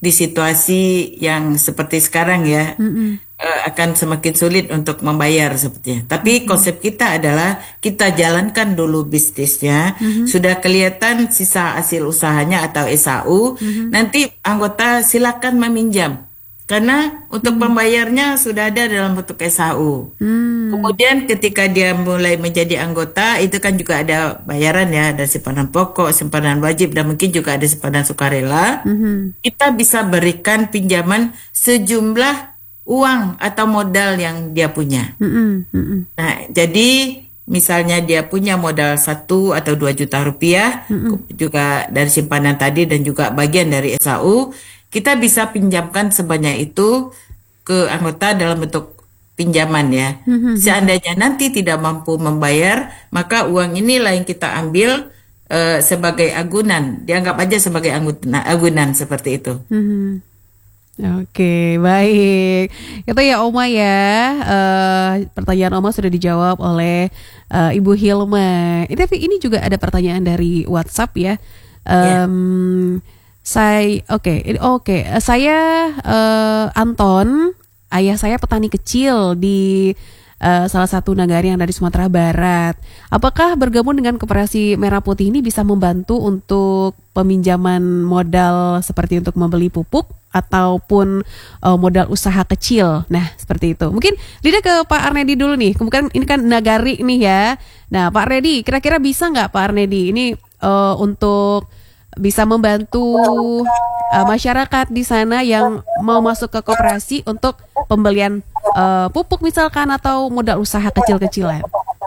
[SPEAKER 3] di situasi yang seperti sekarang ya, uh, akan semakin sulit untuk membayar sepertinya. Tapi konsep kita adalah kita jalankan dulu bisnisnya, sudah kelihatan sisa hasil usahanya atau S A U, nanti anggota silakan meminjam. Karena untuk pembayarnya sudah ada dalam bentuk S A U. Hmm. Kemudian ketika dia mulai menjadi anggota, itu kan juga ada bayaran ya, ada simpanan pokok, simpanan wajib, dan mungkin juga ada simpanan sukarela. Hmm. Kita bisa berikan pinjaman sejumlah uang atau modal yang dia punya. Hmm. Hmm. Nah, jadi misalnya dia punya modal satu atau dua juta rupiah, hmm. juga dari simpanan tadi dan juga bagian dari S A U, kita bisa pinjamkan sebanyak itu ke anggota dalam bentuk pinjaman ya. Mm-hmm. Seandainya nanti tidak mampu membayar, maka uang inilah yang kita ambil uh, sebagai agunan. Dianggap aja sebagai agunan, agunan seperti itu.
[SPEAKER 2] Mm-hmm. Oke, baik. Itu ya Oma ya. Uh, pertanyaan Oma sudah dijawab oleh uh, Ibu Hilma. Ini, tapi ini juga ada pertanyaan dari WhatsApp ya. Um, yeah. Saya oke okay, oke okay. Saya uh, Anton, ayah saya petani kecil di uh, salah satu nagari yang ada di Sumatera Barat. Apakah bergabung dengan Koperasi Merah Putih ini bisa membantu untuk peminjaman modal seperti untuk membeli pupuk ataupun uh, modal usaha kecil? Nah, seperti itu. Mungkin lidah ke Pak Arnedi dulu nih. Kemudian ini kan nagari nih ya. Nah, Pak Arnedi, kira-kira bisa nggak Pak Arnedi ini uh, untuk bisa membantu uh, masyarakat di sana yang mau masuk ke koperasi untuk pembelian uh, pupuk misalkan atau modal usaha kecil-kecilan?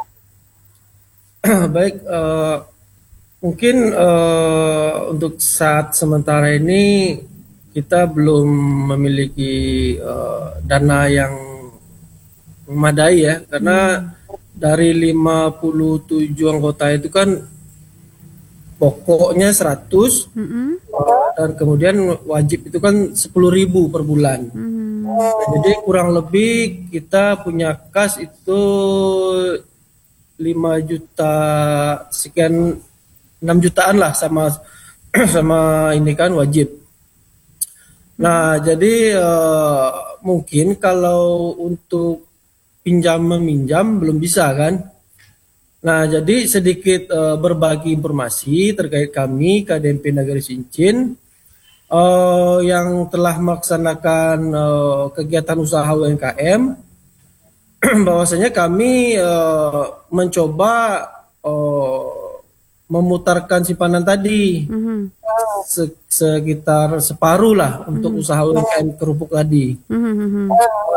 [SPEAKER 4] Baik, uh, mungkin uh, untuk saat sementara ini kita belum memiliki uh, dana yang memadai ya, karena hmm. dari lima puluh tujuh anggota itu kan pokoknya seratus, mm-hmm. dan kemudian wajib itu kan sepuluh ribu per bulan. Mm-hmm. Nah, jadi kurang lebih kita punya kas itu lima juta sekian, enam jutaan lah sama sama ini kan wajib. Nah, jadi uh, mungkin kalau untuk pinjam meminjam belum bisa kan. Nah, jadi sedikit uh, berbagi informasi terkait kami K D M P Nagari Sincin uh, yang telah melaksanakan uh, kegiatan usaha U M K M. Bahwasanya kami uh, mencoba uh, memutarkan simpanan tadi, mm-hmm. se- sekitar separuh lah untuk mm-hmm. usaha U M K M kerupuk tadi. Mm-hmm.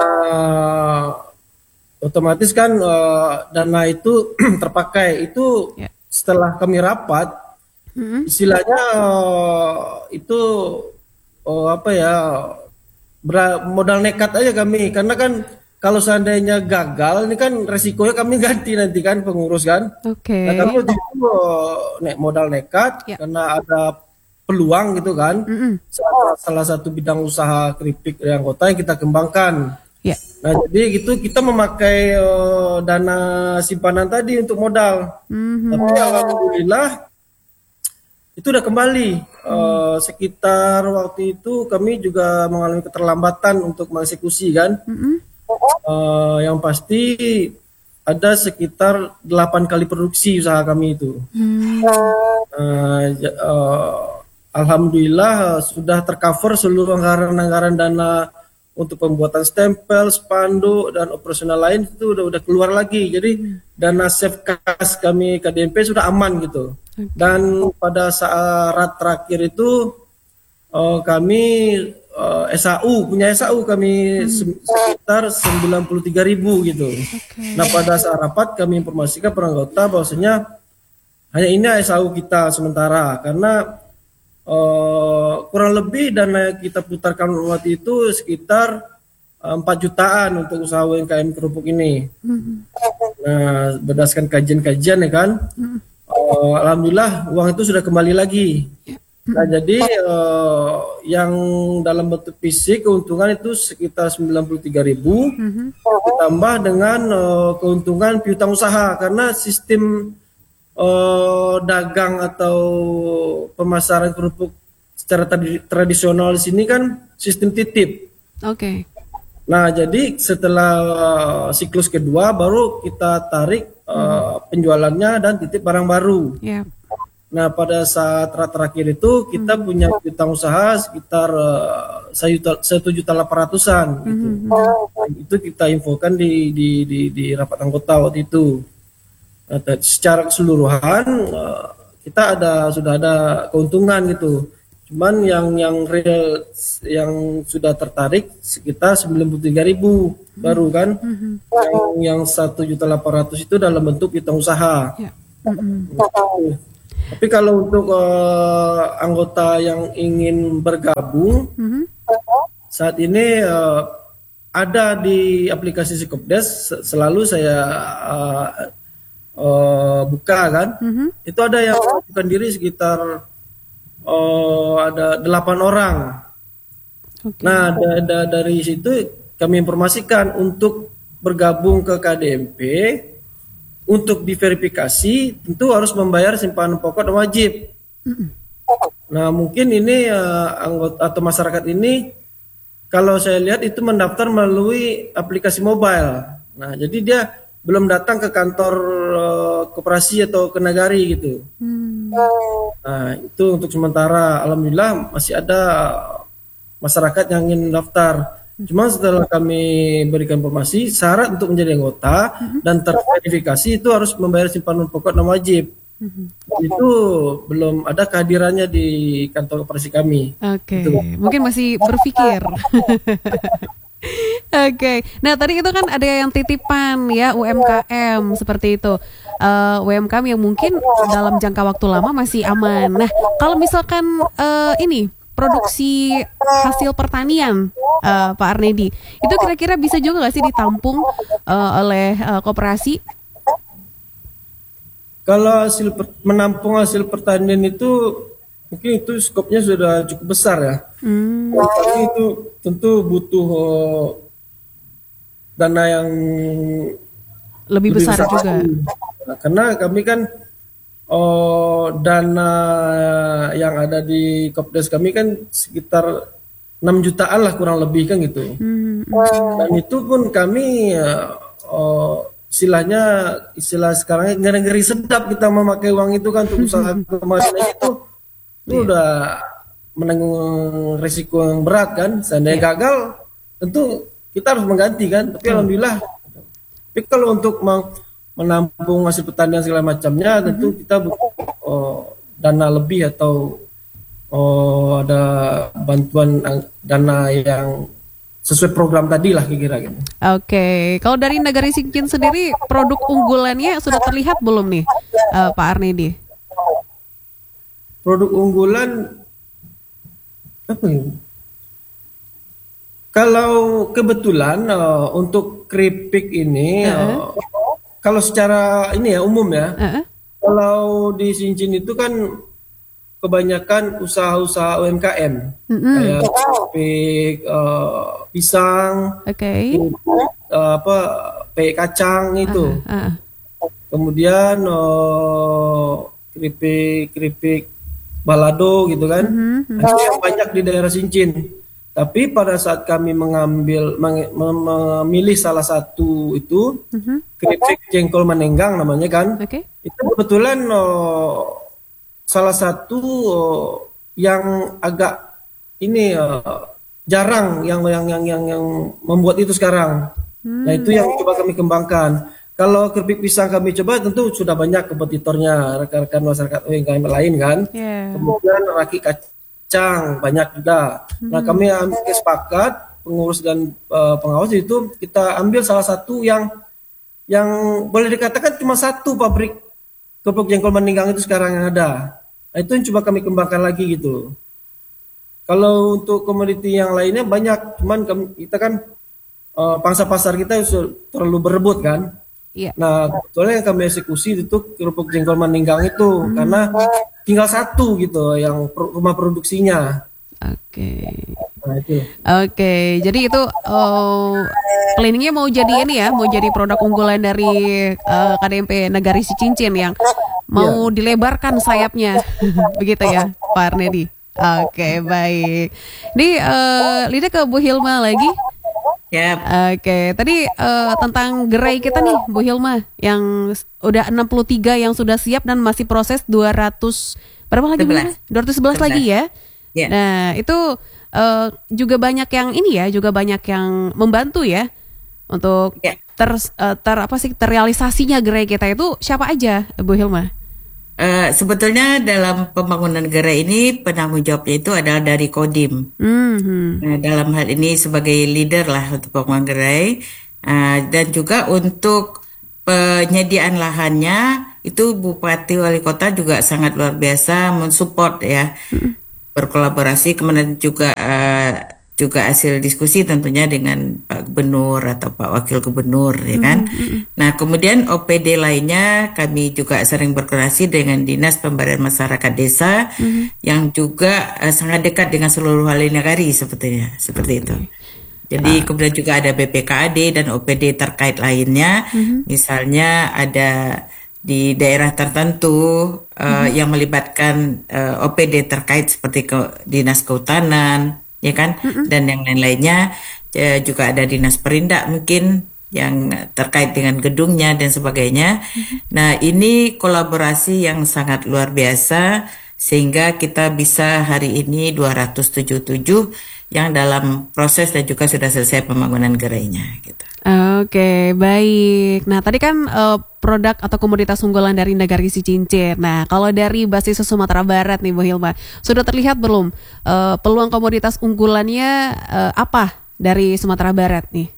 [SPEAKER 4] Uh, Otomatis kan uh, dana itu terpakai itu yeah. Setelah kami rapat, mm-hmm. istilahnya uh, itu uh, apa ya ber- modal nekat aja kami, karena kan kalau seandainya gagal ini kan resikonya kami ganti nanti kan pengurus kan. Oke. Okay. Nah kami waktu itu uh, ne- modal nekat yeah. Karena ada peluang gitu kan. Mm-hmm. Salah, salah satu bidang usaha keripik dari anggota yang kita kembangkan. Ya. Nah jadi gitu kita memakai uh, dana simpanan tadi untuk modal, mm-hmm. tapi alhamdulillah itu udah kembali. Mm. Uh, sekitar waktu itu kami juga mengalami keterlambatan untuk mengeksekusi kan, mm-hmm. uh, yang pasti ada sekitar delapan kali produksi usaha kami itu. Mm. Uh, uh, alhamdulillah uh, sudah tercover seluruh anggaran-anggaran dana untuk pembuatan stempel, spanduk, dan operasional lain itu udah udah keluar lagi. Jadi hmm. dana save kas kami K D M P sudah aman gitu. Okay. Dan pada saat terakhir itu uh, kami uh, S A U, punya S A U kami hmm. se- sekitar sembilan puluh tiga ribu gitu. Okay. Nah pada saat rapat kami informasikan per anggota bahwasanya hanya ini S A U kita sementara, karena Uh, kurang lebih dana kita putarkan waktu itu sekitar uh, empat jutaan untuk usaha U M K M kerupuk ini. Mm-hmm. Nah, berdasarkan kajian-kajian ya kan, mm-hmm. uh, alhamdulillah uang itu sudah kembali lagi. Mm-hmm. Nah, jadi uh, yang dalam bentuk fisik keuntungan itu sekitar sembilan puluh tiga ribu, mm-hmm. ditambah dengan uh, keuntungan piutang usaha, karena sistem Uh, dagang atau pemasaran kerupuk secara tradi- tradisional di sini kan sistem titip.
[SPEAKER 2] Oke. Okay.
[SPEAKER 4] Nah, jadi setelah uh, siklus kedua baru kita tarik uh, hmm. penjualannya dan titip barang baru.
[SPEAKER 2] Yeah.
[SPEAKER 4] Nah, pada saat terakhir itu kita hmm. punya piutang usaha sekitar uh, satu juta delapan ratusan gitu. Hmm. Itu kita infokan di di di, di rapat anggota waktu itu. Nah, secara keseluruhan uh, kita ada sudah ada keuntungan gitu. Cuman yang yang real yang sudah tertarik sekitar sembilan puluh tiga ribu hmm. baru kan. Hmm. Yang yang satu juta delapan ratus itu dalam bentuk piutang usaha. Yeah. Hmm. Gitu. Tapi kalau untuk uh, anggota yang ingin bergabung hmm. saat ini uh, ada di aplikasi Sikopdes, selalu saya uh, uh, buka kan. Hmm. Itu ada yang bukan diri sekitar Oh, ada delapan orang. Okay. Nah, da, da, dari situ kami informasikan untuk bergabung ke K D M P, untuk diverifikasi tentu harus membayar simpanan pokok dan wajib. Mm-hmm. Nah, mungkin ini uh, anggota atau masyarakat ini, kalau saya lihat itu mendaftar melalui aplikasi mobile. Nah, jadi dia belum datang ke kantor uh, koperasi atau ke nagari gitu. Hmm. Nah, itu untuk sementara. Alhamdulillah masih ada masyarakat yang ingin daftar. Hmm. Cuma setelah kami berikan informasi, syarat untuk menjadi anggota hmm. dan terverifikasi itu harus membayar simpanan pokok dan wajib. Hmm. Itu belum ada kehadirannya di kantor koperasi kami. Oke, okay.
[SPEAKER 2] Mungkin masih berpikir. Oke, okay. Nah tadi itu kan ada yang titipan ya U M K M seperti itu, uh, U M K M yang mungkin dalam jangka waktu lama masih aman. Nah kalau misalkan uh, ini produksi hasil pertanian, uh, Pak Arnedi, itu kira-kira bisa juga nggak sih ditampung uh, oleh uh, koperasi?
[SPEAKER 4] Kalau hasil per- menampung hasil pertanian itu mungkin itu skopnya sudah cukup besar ya. Hmm. Tapi itu tentu butuh uh, dana yang
[SPEAKER 2] lebih, lebih besar, besar juga.
[SPEAKER 4] Nah, karena kami kan uh, dana yang ada di Kopdes kami kan sekitar enam jutaan lah kurang lebih kan gitu. Hmm. Dan itu pun kami uh, uh, istilahnya istilah sekarang ngeri-ngeri sedap kita memakai uang itu kan untuk usaha kemasan itu. Itu udah menanggung risiko yang berat kan. Seandainya yeah. gagal, tentu kita harus mengganti kan. Tapi hmm. alhamdulillah. Tapi kalau untuk menampung hasil pertanian segala macamnya, tentu mm-hmm. kita butuh oh, dana lebih atau oh, ada bantuan dana yang sesuai program tadi lah kira-kira gitu.
[SPEAKER 2] Oke, okay. Kalau dari Nagari Singkin sendiri, produk unggulannya sudah terlihat belum nih, uh, Pak Arnedi?
[SPEAKER 4] Produk unggulan apa ya? Kalau kebetulan uh, untuk keripik ini, uh-huh. uh, kalau secara ini ya umum ya, uh-huh. kalau di Sincin itu kan kebanyakan usaha-usaha U M K M, uh-huh. kayak keripik, uh, pisang, okay. uh, apa, pe kacang itu, uh-huh. Uh-huh. kemudian uh, keripik-keripik balado gitu kan, mm-hmm. itu yang banyak di daerah Sincin. Tapi pada saat kami mengambil meng, memilih salah satu itu mm-hmm. keripik jengkol menenggang namanya kan, okay. itu kebetulan oh, salah satu oh, yang agak ini oh, jarang yang yang yang yang yang membuat itu sekarang. Mm-hmm. Nah itu yang coba kami kembangkan. Kalau keripik pisang kami coba tentu sudah banyak kompetitornya, rekan-rekan masyarakat U M K M lain kan. Yeah. Kemudian raki kacang banyak juga. Hmm. Nah kami ambil sepakat pengurus dan uh, pengawas itu kita ambil salah satu yang yang boleh dikatakan cuma satu pabrik keripik jengkol meninggang itu sekarang yang ada. Nah, itu yang coba kami kembangkan lagi gitu. Kalau untuk komoditi yang lainnya banyak, cuman kami, kita kan uh, pangsa pasar kita terlalu berebut kan. Yeah. Nah, kebetulan yang kami eksekusi itu kerupuk jengkol meninggang itu hmm. karena tinggal satu gitu yang rumah produksinya.
[SPEAKER 2] Oke. Okay. Nah, itu. Oke, okay. Jadi itu oh, planningnya mau jadi ini ya, mau jadi produk unggulan dari uh, K D M P Nagari Sicincin yang mau yeah. dilebarkan sayapnya, begitu ya, Pak Arnedi. Oke, baik. Ini uh, Lida ke Bu Hilma lagi.
[SPEAKER 3] Yap.
[SPEAKER 2] Oke, tadi uh, tentang gerai kita nih Bu Hilma, yang udah enam puluh tiga yang sudah siap dan masih proses dua ratus berapa lagi Bu? dua ratus sebelas lagi ya.
[SPEAKER 3] Yeah.
[SPEAKER 2] Nah, itu uh, juga banyak yang ini ya, juga banyak yang membantu ya untuk
[SPEAKER 3] yeah.
[SPEAKER 2] ter, uh, ter apa sih terrealisasinya gerai kita itu siapa aja Bu Hilma?
[SPEAKER 3] Uh, sebetulnya dalam pembangunan gerai ini penanggung jawabnya itu adalah dari Kodim.
[SPEAKER 2] Mm-hmm.
[SPEAKER 3] Nah, dalam hal ini sebagai leader lah untuk pembangunan gerai, uh, dan juga untuk penyediaan lahannya itu Bupati Wali Kota juga sangat luar biasa mensupport ya, mm-hmm. berkolaborasi, kemudian juga uh, juga hasil diskusi tentunya dengan Pak Gubernur atau Pak Wakil Gubernur ya kan. Mm-hmm. Nah kemudian O P D lainnya kami juga sering berkoordinasi dengan Dinas Pemberdayaan Masyarakat Desa mm-hmm. yang juga uh, sangat dekat dengan seluruh wali nagari sebetulnya seperti itu. Jadi ah. kemudian juga ada B P K A D dan O P D terkait lainnya, mm-hmm. misalnya ada di daerah tertentu uh, mm-hmm. yang melibatkan uh, O P D terkait seperti ke Dinas Kehutanan ya kan, mm-hmm. dan yang lain-lainnya, e, juga ada dinas perindak mungkin yang terkait dengan gedungnya dan sebagainya. Mm-hmm. Nah ini kolaborasi yang sangat luar biasa sehingga kita bisa hari ini dua ratus tujuh puluh tujuh yang dalam proses dan juga sudah selesai pembangunan gerainya gitu.
[SPEAKER 2] Oke, baik. Nah, tadi kan uh, produk atau komoditas unggulan dari Nagari Sicincin. Nah, kalau dari basis Sumatera Barat nih Bu Hilma, sudah terlihat belum uh, peluang komoditas unggulannya uh, apa dari Sumatera Barat nih?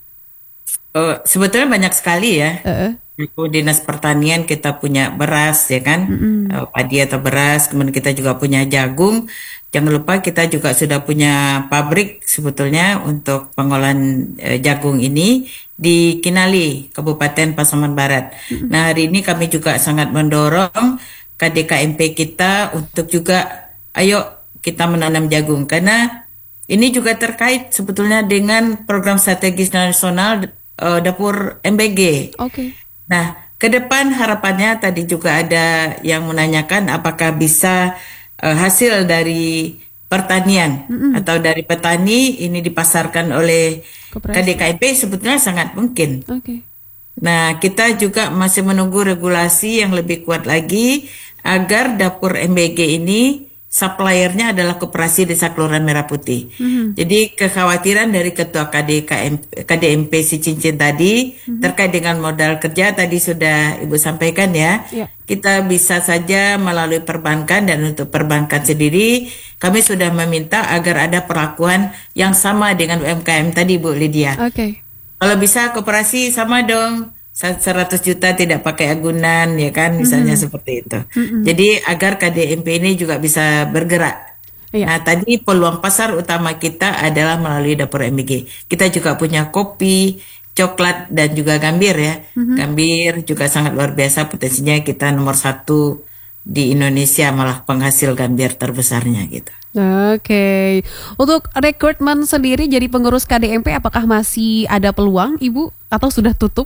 [SPEAKER 3] Uh, sebetulnya banyak sekali ya.
[SPEAKER 2] Uh-uh.
[SPEAKER 3] Dinas Pertanian kita punya beras ya kan, mm-hmm. uh, padi atau beras, kemudian kita juga punya jagung. Jangan lupa kita juga sudah punya pabrik sebetulnya untuk pengolahan uh, jagung ini di Kinali, Kabupaten Pasaman Barat. Mm-hmm. Nah hari ini kami juga sangat mendorong K D K M P kita untuk juga ayo kita menanam jagung karena ini juga terkait sebetulnya dengan program strategis nasional uh, dapur M B G.
[SPEAKER 2] Oke. Okay.
[SPEAKER 3] Nah, ke depan harapannya tadi juga ada yang menanyakan apakah bisa uh, hasil dari pertanian mm-hmm. atau dari petani ini dipasarkan oleh Koperasi. K D K M P sebetulnya sangat mungkin.
[SPEAKER 2] Okay.
[SPEAKER 3] Nah, kita juga masih menunggu regulasi yang lebih kuat lagi agar dapur M B G ini suppliernya adalah Koperasi Desa Kelurahan Merah Putih. Mm-hmm. Jadi kekhawatiran dari Ketua K D K M P, K D M P Sicincin tadi mm-hmm. terkait dengan modal kerja tadi sudah Ibu sampaikan ya. Yeah. Kita bisa saja melalui perbankan dan untuk perbankan sendiri kami sudah meminta agar ada perlakuan yang sama dengan U M K M tadi Bu Lydia.
[SPEAKER 2] Oke. Okay.
[SPEAKER 3] Kalau bisa koperasi sama dong. seratus juta tidak pakai agunan ya kan misalnya mm-hmm. seperti itu. Mm-hmm. Jadi agar K D M P ini juga bisa bergerak. Iya. Nah tadi peluang pasar utama kita adalah melalui dapur M B G. Kita juga punya kopi, coklat dan juga gambir ya. Mm-hmm. Gambir juga sangat luar biasa potensinya, kita nomor satu di Indonesia malah penghasil gambir terbesarnya gitu.
[SPEAKER 2] Oke, okay. Untuk rekrutmen sendiri jadi pengurus K D M P apakah masih ada peluang Ibu atau sudah tutup?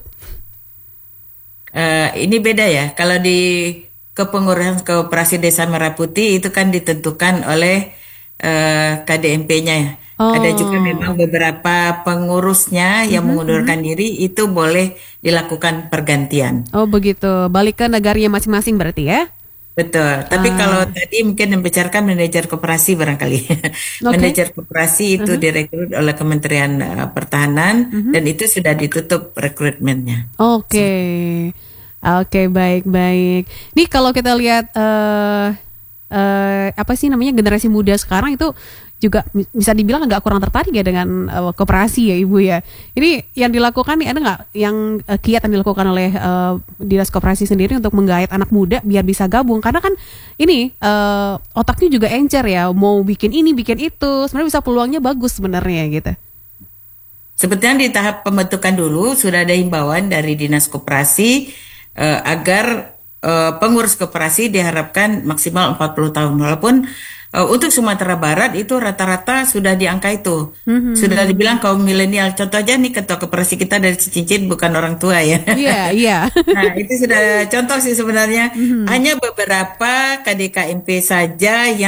[SPEAKER 3] Uh, ini beda ya, kalau di kepengurusan Koperasi Desa Merah Putih itu kan ditentukan oleh uh, K D M P-nya. Oh. Ada juga memang beberapa pengurusnya yang mm-hmm. mengundurkan diri itu boleh dilakukan pergantian.
[SPEAKER 2] Oh begitu, balik ke negaranya masing-masing berarti ya?
[SPEAKER 3] Betul, tapi ah. kalau tadi mungkin membicarakan manajer koperasi barangkali. Okay. Manajer koperasi itu uh-huh. direkrut oleh Kementerian uh, Pertahanan uh-huh. dan itu sudah ditutup rekrutmennya.
[SPEAKER 2] Oke, okay. Oke okay, baik-baik. Nih kalau kita lihat uh, uh, apa sih namanya generasi muda sekarang itu juga bisa dibilang agak kurang tertarik ya dengan uh, koperasi ya Ibu ya. Ini yang dilakukan nih ada nggak yang uh, kiat yang dilakukan oleh uh, Dinas Koperasi sendiri untuk menggait anak muda biar bisa gabung? Karena kan ini uh, otaknya juga encer ya, mau bikin ini bikin itu, sebenarnya bisa peluangnya bagus sebenarnya gitu.
[SPEAKER 3] Sebetulnya di tahap pembentukan dulu sudah ada himbauan dari Dinas Koperasi uh, agar uh, pengurus koperasi diharapkan maksimal empat puluh tahun walaupun Uh, untuk Sumatera Barat itu rata-rata sudah di angka itu. Mm-hmm. Sudah dibilang kaum milenial. Contoh aja nih ketua koperasi kita dari Sicincin bukan orang tua ya.
[SPEAKER 2] Iya, yeah, iya. Yeah.
[SPEAKER 3] Nah, itu sudah contoh sih sebenarnya. Mm-hmm. Hanya beberapa K D K M P saja yang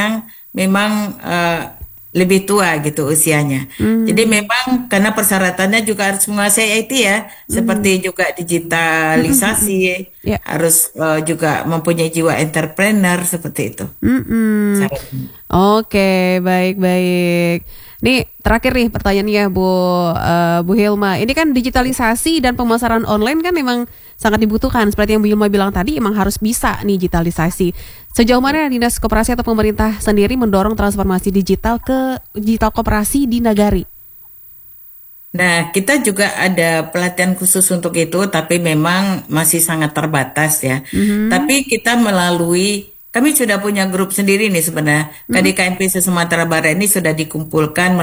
[SPEAKER 3] memang uh, lebih tua gitu usianya. Hmm. Jadi memang karena persyaratannya juga harus menguasai I T ya, hmm. seperti juga digitalisasi, hmm. yeah. harus uh, juga mempunyai jiwa entrepreneur seperti itu.
[SPEAKER 2] Hmm. Oke, okay, baik-baik. Nih terakhir nih pertanyaannya Bu uh, Bu Hilma. Ini kan digitalisasi dan pemasaran online kan memang sangat dibutuhkan. Seperti yang Bu Hilma bilang tadi, emang harus bisa nih digitalisasi. Sejauh mana Dinas Koperasi atau pemerintah sendiri mendorong transformasi digital ke digital koperasi di Nagari?
[SPEAKER 3] Nah, kita juga ada pelatihan khusus untuk itu, tapi memang masih sangat terbatas ya. Mm-hmm. Tapi kita melalui Kami sudah punya grup sendiri nih sebenarnya. Hmm. K D K M P se-Sumatera Barat ini sudah dikumpulkan